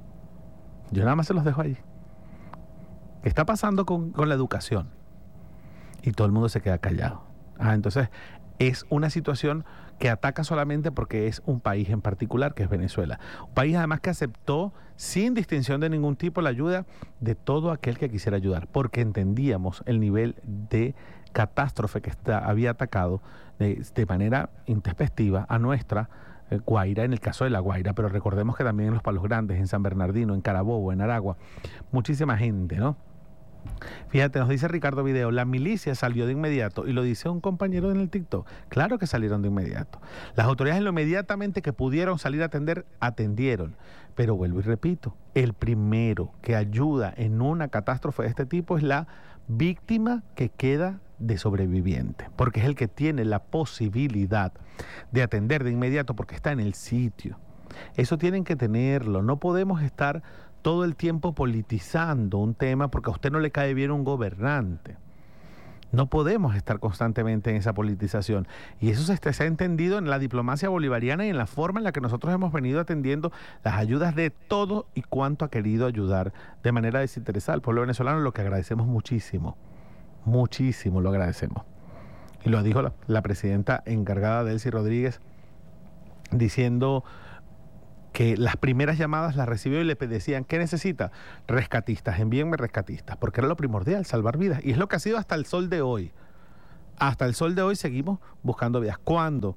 Yo nada más se los dejo ahí. ¿Qué está pasando con, con la educación? Y todo el mundo se queda callado. Ah, entonces es una situación que ataca solamente porque es un país en particular, que es Venezuela. Un país además que aceptó sin distinción de ningún tipo la ayuda de todo aquel que quisiera ayudar, porque entendíamos el nivel de catástrofe que está, había atacado de, de manera intempestiva a nuestra eh, Guaira, en el caso de La Guaira, pero recordemos que también en los Palos Grandes, en San Bernardino, en Carabobo, en Aragua, muchísima gente, ¿no? Fíjate, nos dice Ricardo Video, la milicia salió de inmediato, y lo dice un compañero en el TikTok. Claro que salieron de inmediato. Las autoridades en lo inmediatamente que pudieron salir a atender, atendieron. Pero vuelvo y repito, el primero que ayuda en una catástrofe de este tipo es la víctima que queda de sobreviviente, porque es el que tiene la posibilidad de atender de inmediato porque está en el sitio. Eso tienen que tenerlo, no podemos estar todo el tiempo politizando un tema porque a usted no le cae bien un gobernante. No podemos estar constantemente en esa politización. Y eso se, se ha entendido en la diplomacia bolivariana y en la forma en la que nosotros hemos venido atendiendo las ayudas de todo y cuanto ha querido ayudar de manera desinteresada al pueblo venezolano, lo que agradecemos muchísimo. Muchísimo lo agradecemos. Y lo dijo la, la presidenta encargada, Delcy Rodríguez, diciendo que las primeras llamadas las recibió y le decían, ¿qué necesita? Rescatistas, envíenme rescatistas, porque era lo primordial, salvar vidas. Y es lo que ha sido hasta el sol de hoy. Hasta el sol de hoy seguimos buscando vidas. Cuando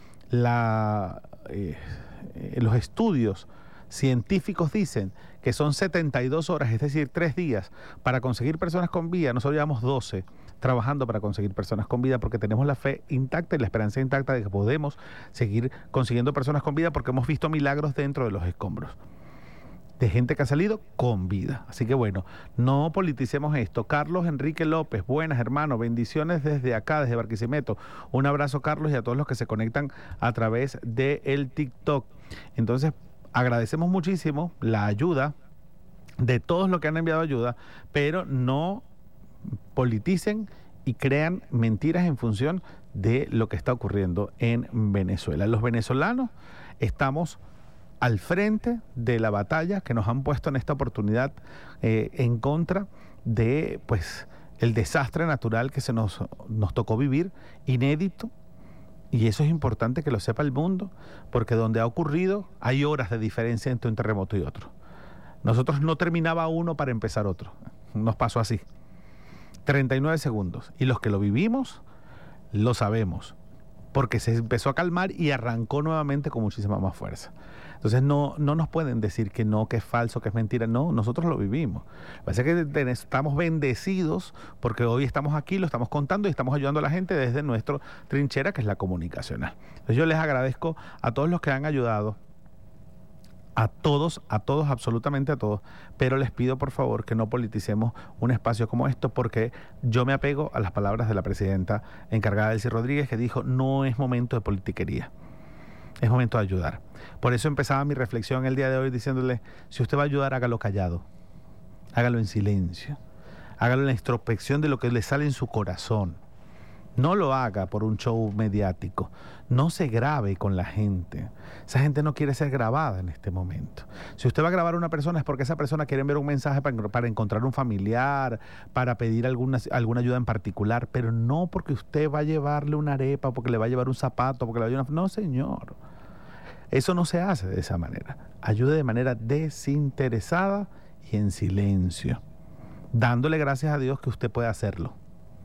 la, eh, eh, los estudios científicos dicen que son setenta y dos horas, es decir, tres días, para conseguir personas con vida, nosotros llevamos doce trabajando para conseguir personas con vida porque tenemos la fe intacta y la esperanza intacta de que podemos seguir consiguiendo personas con vida porque hemos visto milagros dentro de los escombros de gente que ha salido con vida. Así que bueno, no politicemos esto. Carlos Enrique López, buenas hermano, bendiciones desde acá, desde Barquisimeto. Un abrazo, Carlos, y a todos los que se conectan a través de el TikTok. Entonces, agradecemos muchísimo la ayuda de todos los que han enviado ayuda, pero no politicen y crean mentiras en función de lo que está ocurriendo en Venezuela. Los venezolanos estamos al frente de la batalla que nos han puesto en esta oportunidad eh, en contra de pues el desastre natural que se nos, nos tocó vivir, inédito. Y eso es importante que lo sepa el mundo, porque donde ha ocurrido hay horas de diferencia entre un terremoto y otro. Nosotros no terminaba uno para empezar otro. Nos pasó así. treinta y nueve segundos. Y los que lo vivimos, lo sabemos. Porque se empezó a calmar y arrancó nuevamente con muchísima más fuerza. Entonces no, no nos pueden decir que no, que es falso, que es mentira. No, nosotros lo vivimos. Parece que estamos bendecidos porque hoy estamos aquí, lo estamos contando y estamos ayudando a la gente desde nuestra trinchera, que es la comunicacional. Entonces yo les agradezco a todos los que han ayudado, a todos, a todos, absolutamente a todos, pero les pido por favor que no politicemos un espacio como esto, porque yo me apego a las palabras de la presidenta encargada, Delcy Rodríguez, que dijo, no es momento de politiquería, es momento de ayudar. Por eso empezaba mi reflexión el día de hoy diciéndole, si usted va a ayudar, hágalo callado, hágalo en silencio, hágalo en la introspección de lo que le sale en su corazón. No lo haga por un show mediático. No se grabe con la gente. Esa gente no quiere ser grabada en este momento. Si usted va a grabar a una persona es porque esa persona quiere enviar un mensaje para, para encontrar un familiar, para pedir alguna, alguna ayuda en particular, pero no porque usted va a llevarle una arepa, porque le va a llevar un zapato, porque le va a llevar una... No, señor. Eso no se hace de esa manera. Ayude de manera desinteresada y en silencio, dándole gracias a Dios que usted puede hacerlo.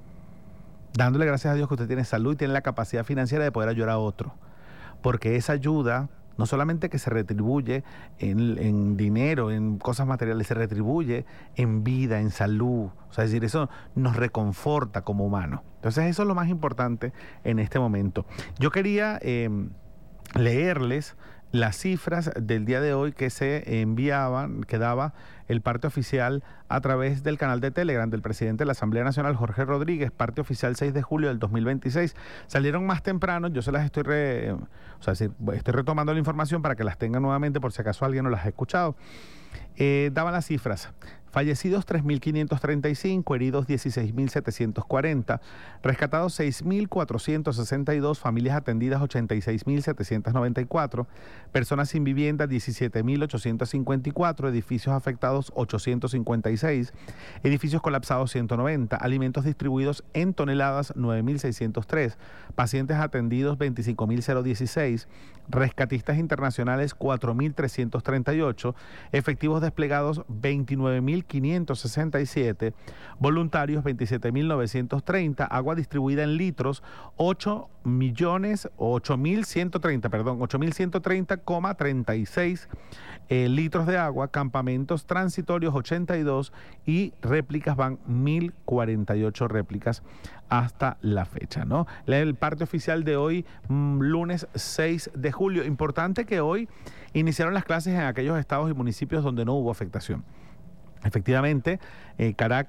Dándole gracias a Dios que usted tiene salud y tiene la capacidad financiera de poder ayudar a otro. Porque esa ayuda, no solamente que se retribuye en, en dinero, en cosas materiales, se retribuye en vida, en salud. O sea, es decir, eso nos reconforta como humanos. Entonces, eso es lo más importante en este momento. Yo quería eh, leerles las cifras del día de hoy que se enviaban, que daba el parte oficial a través del canal de Telegram del presidente de la Asamblea Nacional, Jorge Rodríguez, parte oficial seis de julio del dos mil veintiséis. Salieron más temprano, yo se las estoy, re, o sea, estoy retomando la información para que las tengan nuevamente por si acaso alguien no las ha escuchado. Eh, daban las cifras. Fallecidos tres mil quinientos treinta y cinco, heridos dieciséis mil setecientos cuarenta, rescatados seis mil cuatrocientos sesenta y dos, familias atendidas ochenta y seis mil setecientos noventa y cuatro, personas sin vivienda diecisiete mil ochocientos cincuenta y cuatro, edificios afectados ochocientos cincuenta y seis, edificios colapsados ciento noventa, alimentos distribuidos en toneladas nueve mil seiscientos tres, pacientes atendidos veinticinco mil dieciséis, rescatistas internacionales cuatro mil trescientos treinta y ocho, efectivos desplegados veintinueve mil quinientos sesenta y siete, voluntarios veintisiete mil novecientos treinta, agua distribuida en litros ocho millones, ocho mil ciento treinta, perdón, ocho mil ciento treinta coma treinta y seis eh, litros de agua, campamentos transitorios ochenta y dos y réplicas van mil cuarenta y ocho réplicas hasta la fecha, ¿no? El parte oficial de hoy, mmm, lunes seis de julio. Importante que hoy iniciaron las clases en aquellos estados y municipios donde no hubo afectación. Efectivamente, eh, Caracas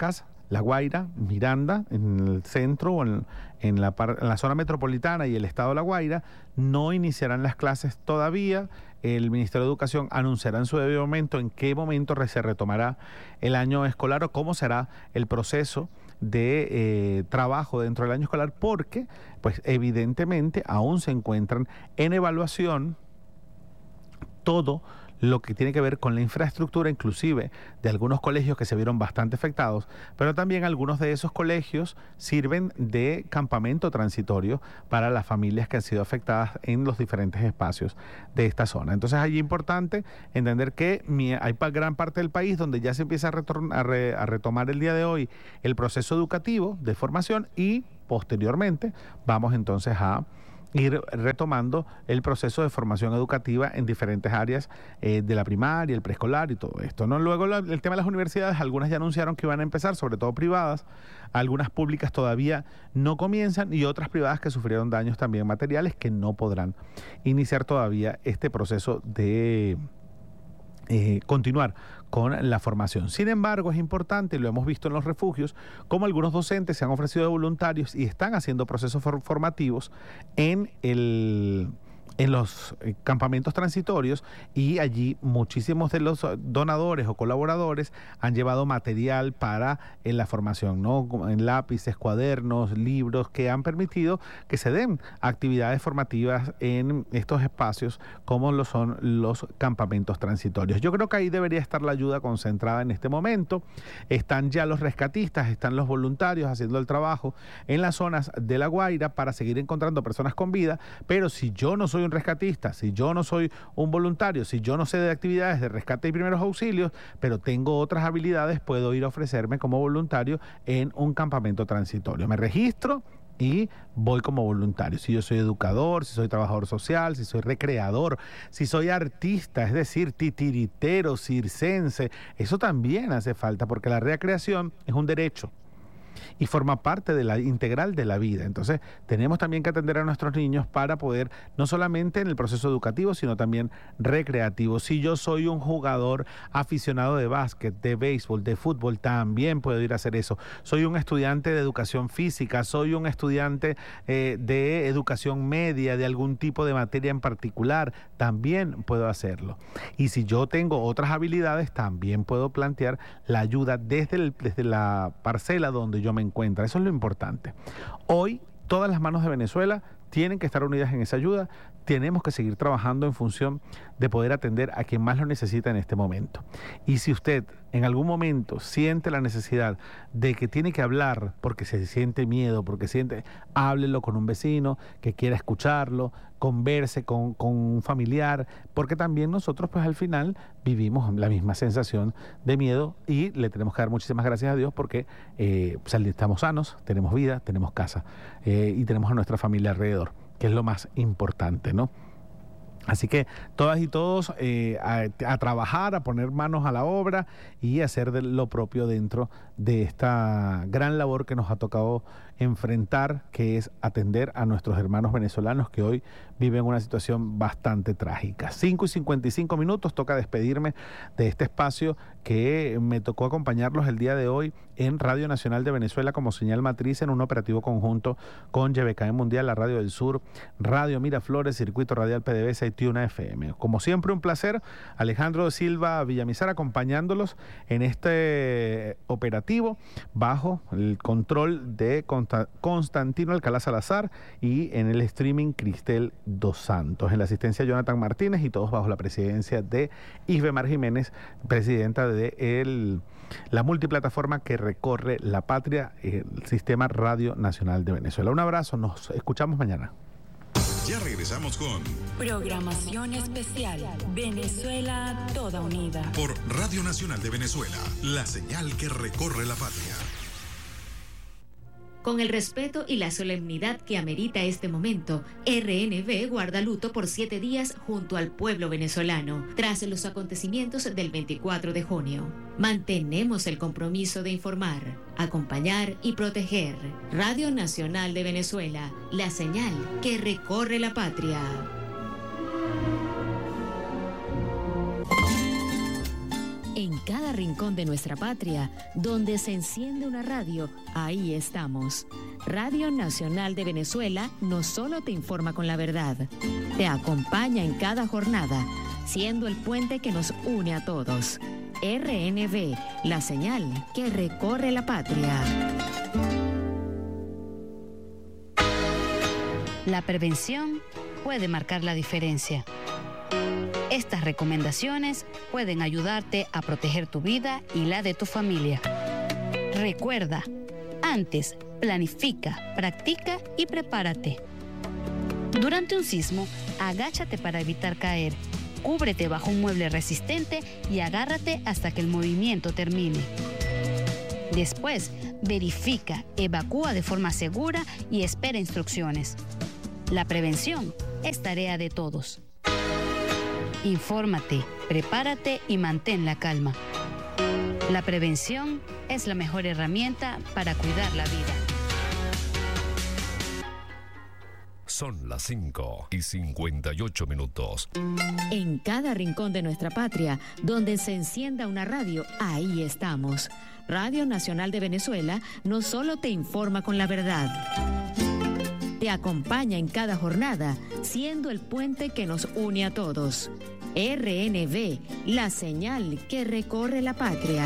La Guaira, Miranda, en el centro o en, en, la, par, en la zona metropolitana y el estado de La Guaira, no iniciarán las clases todavía. El Ministerio de Educación anunciará en su debido momento en qué momento se retomará el año escolar o cómo será el proceso de eh, trabajo dentro del año escolar, porque pues evidentemente aún se encuentran en evaluación todo lo que tiene que ver con la infraestructura, inclusive de algunos colegios que se vieron bastante afectados, pero también algunos de esos colegios sirven de campamento transitorio para las familias que han sido afectadas en los diferentes espacios de esta zona. Entonces, allí es importante entender que hay gran parte del país donde ya se empieza a, a, re a retomar el día de hoy el proceso educativo de formación y posteriormente vamos entonces a ir retomando el proceso de formación educativa en diferentes áreas eh, de la primaria, el preescolar y todo esto, ¿no? Luego la, el tema de las universidades, algunas ya anunciaron que iban a empezar, sobre todo privadas, algunas públicas todavía no comienzan y otras privadas que sufrieron daños también materiales que no podrán iniciar todavía este proceso de eh, continuar con la formación. Sin embargo, es importante, y lo hemos visto en los refugios, como algunos docentes se han ofrecido de voluntarios y están haciendo procesos formativos en el... en los campamentos transitorios, y allí muchísimos de los donadores o colaboradores han llevado material para en la formación, ¿no? En lápices, cuadernos, libros que han permitido que se den actividades formativas en estos espacios como lo son los campamentos transitorios. Yo creo que ahí debería estar la ayuda concentrada en este momento. Están ya los rescatistas, están los voluntarios haciendo el trabajo en las zonas de La Guaira para seguir encontrando personas con vida, pero si yo no soy un rescatista, si yo no soy un voluntario, si yo no sé de actividades de rescate y primeros auxilios, pero tengo otras habilidades, puedo ir a ofrecerme como voluntario en un campamento transitorio. Me registro y voy como voluntario. Si yo soy educador, si soy trabajador social, si soy recreador, si soy artista, es decir, titiritero, circense, eso también hace falta, porque la recreación es un derecho y forma parte de la integral de la vida. Entonces, tenemos también que atender a nuestros niños para poder, no solamente en el proceso educativo, sino también recreativo. Si yo soy un jugador aficionado de básquet, de béisbol, de fútbol, también puedo ir a hacer eso. Soy un estudiante de educación física, soy un estudiante eh, de educación media, de algún tipo de materia en particular, también puedo hacerlo. Y si yo tengo otras habilidades, también puedo plantear la ayuda desde, el, desde la parcela donde yo me encuentro. Eso es lo importante. Hoy, todas las manos de Venezuela tienen que estar unidas en esa ayuda. Tenemos que seguir trabajando en función de poder atender a quien más lo necesita en este momento. Y si usted en algún momento siente la necesidad de que tiene que hablar porque se siente miedo, porque siente, háblelo con un vecino que quiera escucharlo, converse con, con un familiar, porque también nosotros pues al final vivimos la misma sensación de miedo y le tenemos que dar muchísimas gracias a Dios porque eh, estamos sanos, tenemos vida, tenemos casa eh, y tenemos a nuestra familia alrededor, que es lo más importante, ¿no? Así que todas y todos eh, a, a trabajar, a poner manos a la obra y hacer de lo propio dentro de esta gran labor que nos ha tocado enfrentar, que es atender a nuestros hermanos venezolanos que hoy viven una situación bastante trágica. cinco y cincuenta y cinco minutos, toca despedirme de este espacio que me tocó acompañarlos el día de hoy en Radio Nacional de Venezuela como señal matriz en un operativo conjunto con Y B K M Mundial, la Radio del Sur, Radio Miraflores, Circuito Radial P D V S y Tuna F M. Como siempre, un placer. Alejandro Silva Villamizar acompañándolos en este operativo bajo el control de Constantino Alcalá Salazar y en el streaming Cristel Dos Santos. En la asistencia Jonathan Martínez y todos bajo la presidencia de Isbemar Jiménez, presidenta de el, la multiplataforma que recorre la patria, el Sistema Radio Nacional de Venezuela. Un abrazo, nos escuchamos mañana. Ya regresamos con Programación Especial Venezuela Toda Unida por Radio Nacional de Venezuela, la señal que recorre la patria. Con el respeto y la solemnidad que amerita este momento, R N V guarda luto por siete días junto al pueblo venezolano, tras los acontecimientos del veinticuatro de junio. Mantenemos el compromiso de informar, acompañar y proteger. Radio Nacional de Venezuela, la señal que recorre la patria. En cada rincón de nuestra patria, donde se enciende una radio, ahí estamos. Radio Nacional de Venezuela no solo te informa con la verdad, te acompaña en cada jornada, siendo el puente que nos une a todos. R N V, la señal que recorre la patria. La prevención puede marcar la diferencia. Estas recomendaciones pueden ayudarte a proteger tu vida y la de tu familia. Recuerda, antes, planifica, practica y prepárate. Durante un sismo, agáchate para evitar caer, cúbrete bajo un mueble resistente y agárrate hasta que el movimiento termine. Después, verifica, evacúa de forma segura y espera instrucciones. La prevención es tarea de todos. Infórmate, prepárate y mantén la calma. La prevención es la mejor herramienta para cuidar la vida. Son las cinco y cincuenta y ocho minutos. En cada rincón de nuestra patria, donde se encienda una radio, ahí estamos. Radio Nacional de Venezuela no solo te informa con la verdad, te acompaña en cada jornada, siendo el puente que nos une a todos. R N V, la señal que recorre la patria.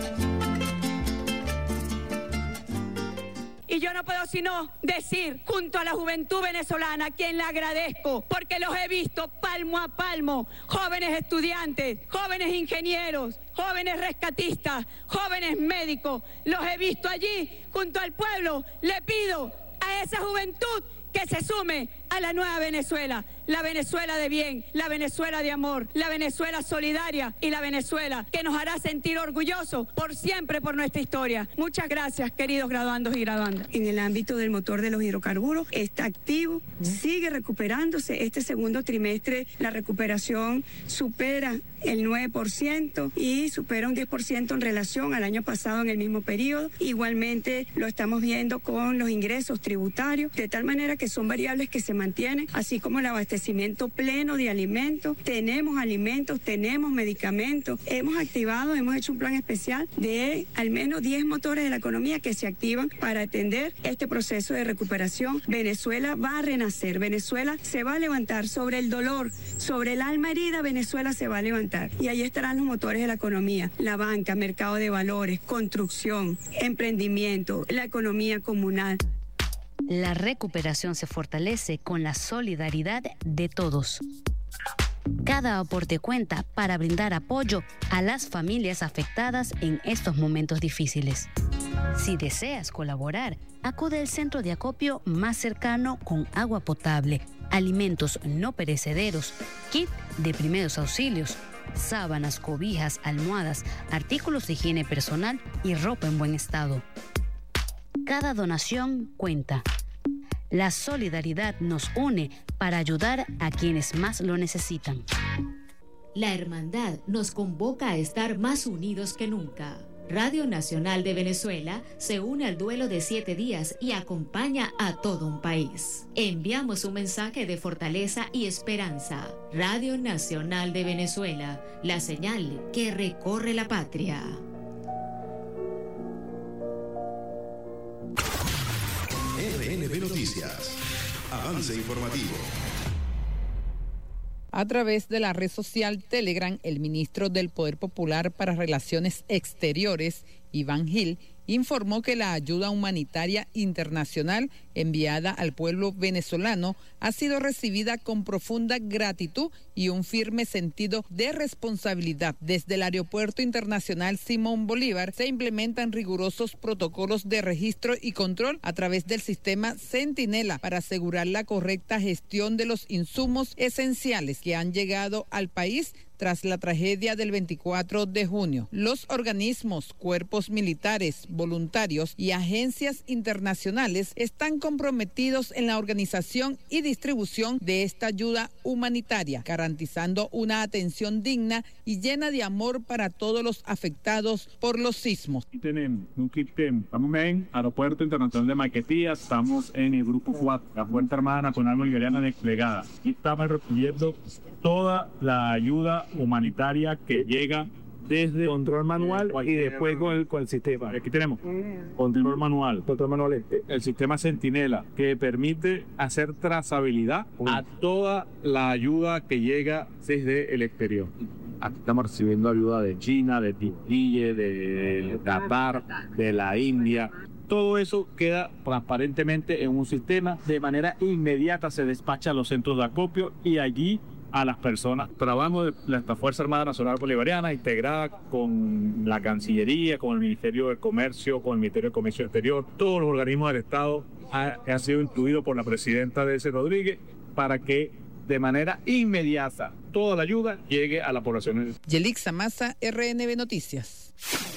Y yo no puedo sino decir, junto a la juventud venezolana, a quien le agradezco, porque los he visto palmo a palmo, jóvenes estudiantes, jóvenes ingenieros, jóvenes rescatistas, jóvenes médicos, los he visto allí junto al pueblo. Le pido a esa juventud que se sume a la nueva Venezuela, la Venezuela de bien, la Venezuela de amor, la Venezuela solidaria y la Venezuela que nos hará sentir orgullosos por siempre por nuestra historia. Muchas gracias, queridos graduandos y graduandas. En el ámbito del motor de los hidrocarburos está activo, ¿Mm? sigue recuperándose. Este segundo trimestre la recuperación supera el nueve por ciento y supera un diez por ciento en relación al año pasado en el mismo periodo. Igualmente lo estamos viendo con los ingresos tributarios, de tal manera que son variables que se mantienen, así como el abastecimiento pleno de alimentos. Tenemos alimentos, tenemos medicamentos. Hemos activado, hemos hecho un plan especial de al menos diez motores de la economía que se activan para atender este proceso de recuperación. Venezuela va a renacer, Venezuela se va a levantar sobre el dolor, sobre el alma herida. Venezuela se va a levantar y ahí estarán los motores de la economía, la banca, mercado de valores, construcción, emprendimiento, la economía comunal. La recuperación se fortalece con la solidaridad de todos. Cada aporte cuenta para brindar apoyo a las familias afectadas en estos momentos difíciles. Si deseas colaborar, acude al centro de acopio más cercano con agua potable, alimentos no perecederos, kit de primeros auxilios, sábanas, cobijas, almohadas, artículos de higiene personal y ropa en buen estado. Cada donación cuenta. La solidaridad nos une para ayudar a quienes más lo necesitan. La hermandad nos convoca a estar más unidos que nunca. Radio Nacional de Venezuela se une al duelo de siete días y acompaña a todo un país. Enviamos un mensaje de fortaleza y esperanza. Radio Nacional de Venezuela, la señal que recorre la patria. R N V Noticias. Avance informativo. A través de la red social Telegram, el ministro del Poder Popular para Relaciones Exteriores, Iván Gil, informó que la ayuda humanitaria internacional enviada al pueblo venezolano ha sido recibida con profunda gratitud y un firme sentido de responsabilidad. Desde el Aeropuerto Internacional Simón Bolívar se implementan rigurosos protocolos de registro y control a través del sistema Centinela para asegurar la correcta gestión de los insumos esenciales que han llegado al país tras la tragedia del veinticuatro de junio. Los organismos, cuerpos militares, voluntarios y agencias internacionales están comprometidos en la organización y distribución de esta ayuda humanitaria, garantizando una atención digna y llena de amor para todos los afectados por los sismos. Tenemos un kit, estamos en Aeropuerto Internacional de Maiquetía, estamos en el grupo cuatro, la Fuerza Armada Nacional Bolivariana desplegada, y estamos recogiendo toda la ayuda humanitaria que llega desde control manual y después con el, con el sistema. Aquí tenemos control manual, control manual este, el sistema Centinela, que permite hacer trazabilidad a toda la ayuda que llega desde el exterior. Aquí estamos recibiendo ayuda de China, de Tindille, de Qatar, de la India. Todo eso queda transparentemente en un sistema. De manera inmediata se despacha a los centros de acopio y allí a las personas. Trabajo de la Fuerza Armada Nacional Bolivariana integrada con la Cancillería, con el Ministerio de Comercio, con el Ministerio de Comercio Exterior. Todos los organismos del Estado ha, ha sido incluido por la presidenta Delcy Rodríguez para que de manera inmediata toda la ayuda llegue a la población. Yelixa Maza, R N B Noticias.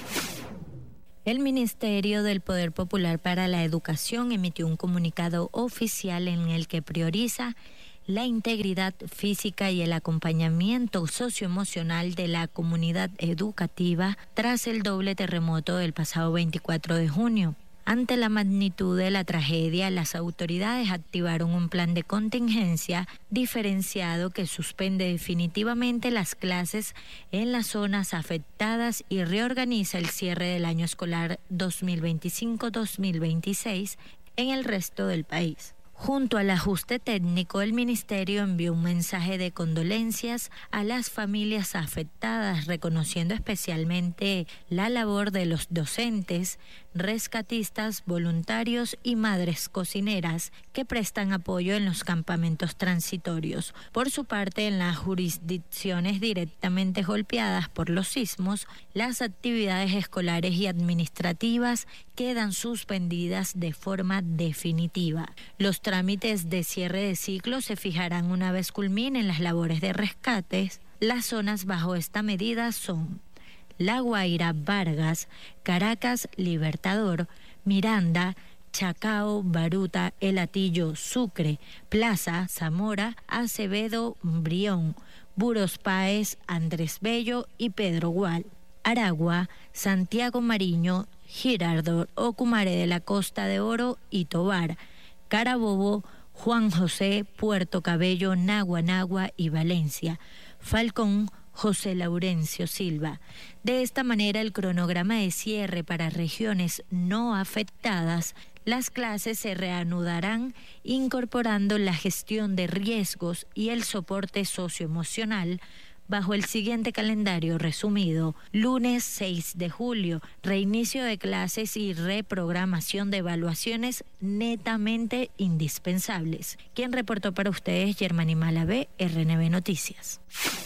El Ministerio del Poder Popular para la Educación emitió un comunicado oficial en el que prioriza la integridad física y el acompañamiento socioemocional de la comunidad educativa tras el doble terremoto del pasado veinticuatro de junio. Ante la magnitud de la tragedia, las autoridades activaron un plan de contingencia diferenciado que suspende definitivamente las clases en las zonas afectadas y reorganiza el cierre del año escolar dos mil veinticinco dos mil veintiséis en el resto del país. Junto al ajuste técnico, el Ministerio envió un mensaje de condolencias a las familias afectadas, reconociendo especialmente la labor de los docentes, rescatistas, voluntarios y madres cocineras que prestan apoyo en los campamentos transitorios. Por su parte, en las jurisdicciones directamente golpeadas por los sismos, las actividades escolares y administrativas quedan suspendidas de forma definitiva. Los trámites de cierre de ciclo se fijarán una vez culminen las labores de rescates. Las zonas bajo esta medida son La Guaira, Vargas, Caracas, Libertador, Miranda, Chacao, Baruta, El Hatillo, Sucre, Plaza, Zamora, Acevedo, Brión, Buros Páez, Andrés Bello y Pedro Gual. Aragua, Santiago Mariño, Girardot, Ocumare de la Costa de Oro y Tobar, Carabobo, Juan José, Puerto Cabello, Naguanagua y Valencia. Falcón, José Laurencio Silva. De esta manera, el cronograma de cierre para regiones no afectadas, las clases se reanudarán incorporando la gestión de riesgos y el soporte socioemocional bajo el siguiente calendario resumido: lunes seis de julio, reinicio de clases y reprogramación de evaluaciones netamente indispensables. Quien reportó para ustedes, Germany Malavé, R N B Noticias.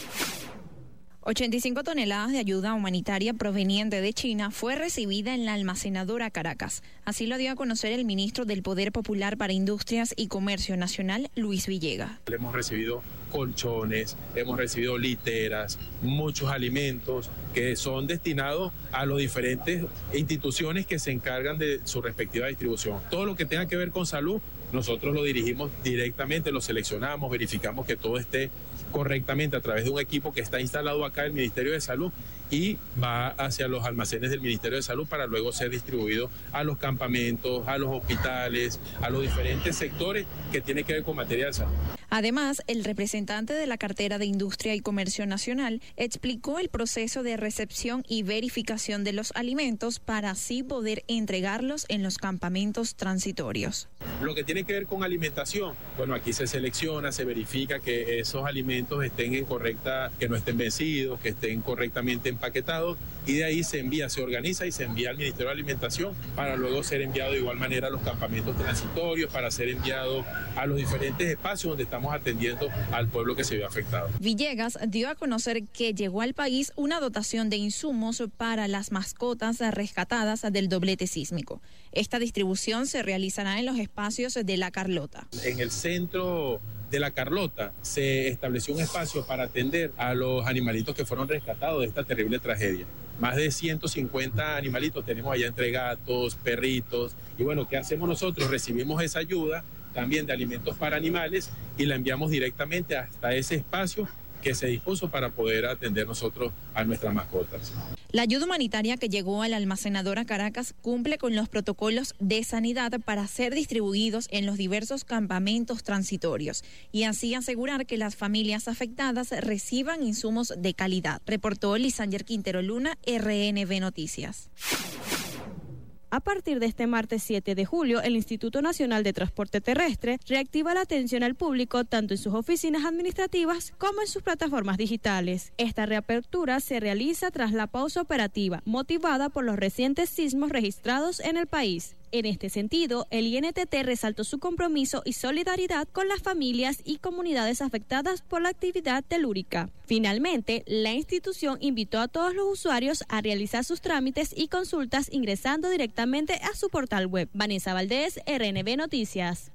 ochenta y cinco toneladas de ayuda humanitaria proveniente de China fue recibida en la almacenadora Caracas. Así lo dio a conocer el ministro del Poder Popular para Industrias y Comercio Nacional, Luis Villegas. Hemos recibido colchones, hemos recibido literas, muchos alimentos que son destinados a las diferentes instituciones que se encargan de su respectiva distribución. Todo lo que tenga que ver con salud, nosotros lo dirigimos directamente, lo seleccionamos, verificamos que todo esté correctamente a través de un equipo que está instalado acá en el Ministerio de Salud y va hacia los almacenes del Ministerio de Salud para luego ser distribuido a los campamentos, a los hospitales, a los diferentes sectores que tienen que ver con material de salud. Además, el representante de la cartera de Industria y Comercio Nacional explicó el proceso de recepción y verificación de los alimentos para así poder entregarlos en los campamentos transitorios. Lo que tiene que ver con alimentación, bueno, aquí se selecciona, se verifica que esos alimentos estén en correcta, que no estén vencidos, que estén correctamente empaquetados, y de ahí se envía, se organiza y se envía al Ministerio de Alimentación para luego ser enviado de igual manera a los campamentos transitorios, para ser enviado a los diferentes espacios donde estamos atendiendo al pueblo que se vio afectado. Villegas dio a conocer que llegó al país una dotación de insumos para las mascotas rescatadas del doblete sísmico. Esta distribución se realizará en los espacios de La Carlota. En el centro de La Carlota se estableció un espacio para atender a los animalitos que fueron rescatados de esta terrible tragedia. Más de ciento cincuenta animalitos tenemos allá entre gatos, perritos. Y bueno, ¿qué hacemos nosotros? Recibimos esa ayuda también de alimentos para animales y la enviamos directamente hasta ese espacio que se dispuso para poder atender nosotros a nuestras mascotas. La ayuda humanitaria que llegó a la almacenadora Caracas cumple con los protocolos de sanidad para ser distribuidos en los diversos campamentos transitorios y así asegurar que las familias afectadas reciban insumos de calidad. Reportó Lisander Quintero Luna, R N B Noticias. A partir de este martes siete de julio, el Instituto Nacional de Transporte Terrestre reactiva la atención al público tanto en sus oficinas administrativas como en sus plataformas digitales. Esta reapertura se realiza tras la pausa operativa, motivada por los recientes sismos registrados en el país. En este sentido, el I N T T resaltó su compromiso y solidaridad con las familias y comunidades afectadas por la actividad telúrica. Finalmente, la institución invitó a todos los usuarios a realizar sus trámites y consultas ingresando directamente a su portal web. Vanessa Valdés, R N B Noticias.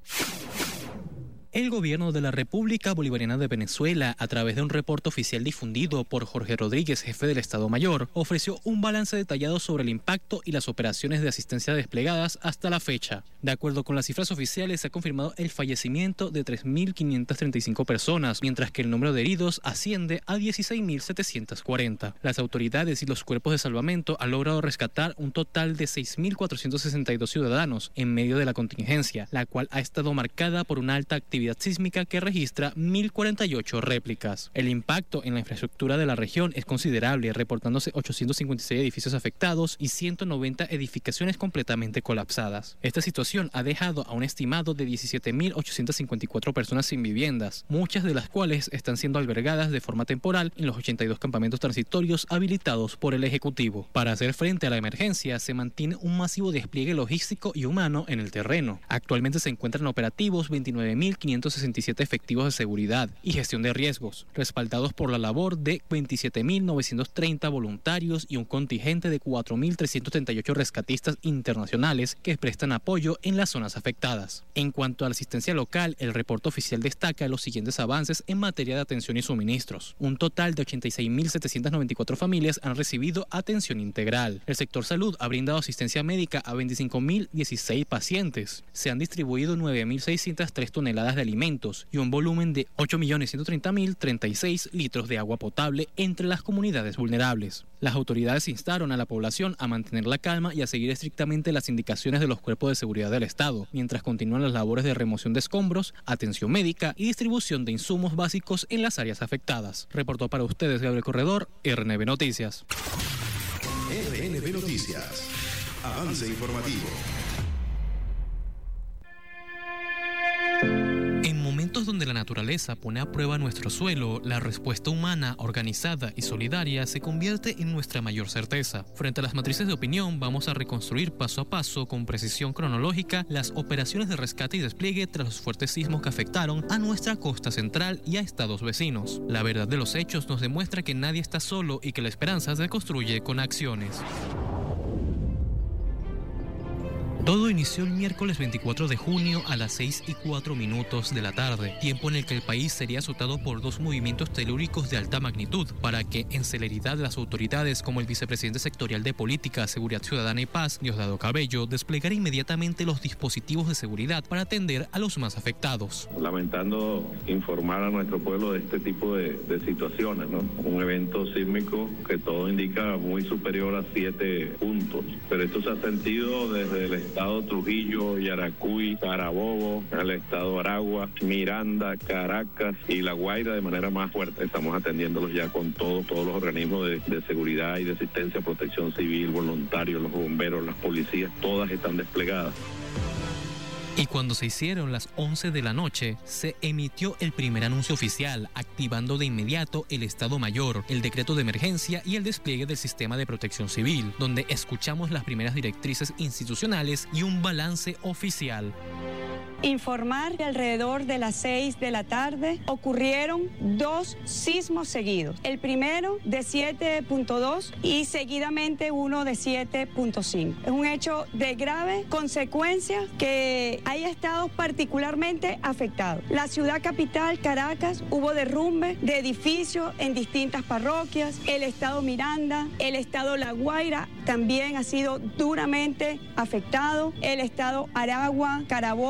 El gobierno de la República Bolivariana de Venezuela, a través de un reporte oficial difundido por Jorge Rodríguez, jefe del Estado Mayor, ofreció un balance detallado sobre el impacto y las operaciones de asistencia desplegadas hasta la fecha. De acuerdo con las cifras oficiales, se ha confirmado el fallecimiento de tres mil quinientas treinta y cinco personas, mientras que el número de heridos asciende a dieciséis mil setecientos cuarenta. Las autoridades y los cuerpos de salvamento han logrado rescatar un total de seis mil cuatrocientos sesenta y dos ciudadanos en medio de la contingencia, la cual ha estado marcada por una alta actividad sísmica que registra mil cuarenta y ocho réplicas. El impacto en la infraestructura de la región es considerable, reportándose ochocientos cincuenta y seis edificios afectados y ciento noventa edificaciones completamente colapsadas. Esta situación ha dejado a un estimado de diecisiete mil ochocientos cincuenta y cuatro personas sin viviendas, muchas de las cuales están siendo albergadas de forma temporal en los ochenta y dos campamentos transitorios habilitados por el Ejecutivo. Para hacer frente a la emergencia, se mantiene un masivo despliegue logístico y humano en el terreno. Actualmente se encuentran operativos veintinueve mil quinientos sesenta y siete efectivos de seguridad y gestión de riesgos, respaldados por la labor de veintisiete mil novecientos treinta voluntarios y un contingente de cuatro mil trescientos treinta y ocho rescatistas internacionales que prestan apoyo en las zonas afectadas. En cuanto a la asistencia local, el reporte oficial destaca los siguientes avances en materia de atención y suministros. Un total de ochenta y seis mil setecientos noventa y cuatro familias han recibido atención integral. El sector salud ha brindado asistencia médica a veinticinco mil dieciséis pacientes. Se han distribuido nueve mil seiscientas tres toneladas de alimentos y un volumen de ocho millones ciento treinta mil treinta y seis litros de agua potable entre las comunidades vulnerables. Las autoridades instaron a la población a mantener la calma y a seguir estrictamente las indicaciones de los cuerpos de seguridad del Estado, mientras continúan las labores de remoción de escombros, atención médica y distribución de insumos básicos en las áreas afectadas. Reportó para ustedes Gabriel Corredor, R N B Noticias. R N B Noticias. Avance informativo. En momentos donde la naturaleza pone a prueba nuestro suelo, la respuesta humana, organizada y solidaria se convierte en nuestra mayor certeza. Frente a las matrices de opinión, vamos a reconstruir paso a paso, con precisión cronológica, las operaciones de rescate y despliegue tras los fuertes sismos que afectaron a nuestra costa central y a estados vecinos. La verdad de los hechos nos demuestra que nadie está solo y que la esperanza se construye con acciones. Todo inició el miércoles veinticuatro de junio a las seis y cuatro minutos de la tarde, tiempo en el que el país sería azotado por dos movimientos telúricos de alta magnitud, para que en celeridad las autoridades, como el vicepresidente sectorial de Política, Seguridad Ciudadana y Paz, Diosdado Cabello, desplegara inmediatamente los dispositivos de seguridad para atender a los más afectados. Lamentando informar a nuestro pueblo de este tipo de, de situaciones, ¿no? Un evento sísmico que todo indica muy superior a siete puntos, pero esto se ha sentido desde el estado Trujillo, Yaracuy, Carabobo, el estado Aragua, Miranda, Caracas y La Guaira de manera más fuerte. Estamos atendiéndolos ya con todos, todos los organismos de, de seguridad y de asistencia, protección civil, voluntarios, los bomberos, las policías, todas están desplegadas. Y cuando se hicieron las once de la noche, se emitió el primer anuncio oficial, activando de inmediato el Estado Mayor, el decreto de emergencia y el despliegue del sistema de protección civil, donde escuchamos las primeras directrices institucionales y un balance oficial. Informar que alrededor de las seis de la tarde ocurrieron dos sismos seguidos. El primero de siete punto dos y seguidamente uno de siete punto cinco. Es un hecho de grave consecuencia que haya estado particularmente afectado. La ciudad capital, Caracas, hubo derrumbe de edificios en distintas parroquias. El estado Miranda, el estado La Guaira también ha sido duramente afectado. El estado Aragua, Carabobo,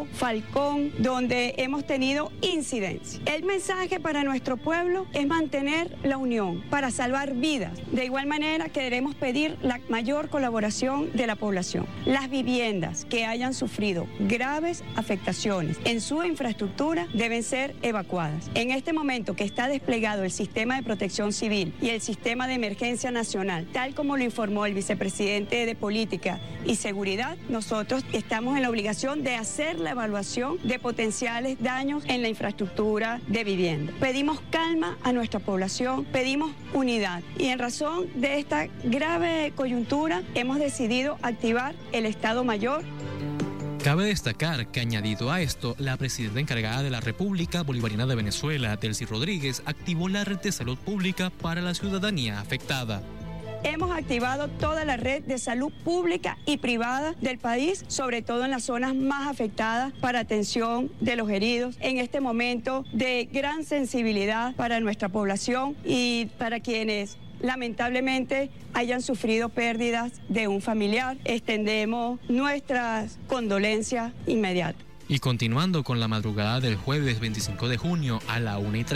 Falcón, donde hemos tenido incidencias. El mensaje para nuestro pueblo es mantener la unión para salvar vidas. De igual manera, queremos pedir la mayor colaboración de la población. Las viviendas que hayan sufrido graves afectaciones en su infraestructura deben ser evacuadas. En este momento que está desplegado el sistema de protección civil y el sistema de emergencia nacional, tal como lo informó el vicepresidente de Política y Seguridad, nosotros estamos en la obligación de hacer la evaluación de potenciales daños en la infraestructura de vivienda. Pedimos calma a nuestra población, pedimos unidad y en razón de esta grave coyuntura hemos decidido activar el Estado Mayor. Cabe destacar que añadido a esto, la presidenta encargada de la República Bolivariana de Venezuela, Delcy Rodríguez, activó la red de salud pública para la ciudadanía afectada. Hemos activado toda la red de salud pública y privada del país, sobre todo en las zonas más afectadas para atención de los heridos, en este momento de gran sensibilidad para nuestra población y para quienes lamentablemente hayan sufrido pérdidas de un familiar. Extendemos nuestras condolencias inmediatas. Y continuando con la madrugada del jueves veinticinco de junio a la una y treinta.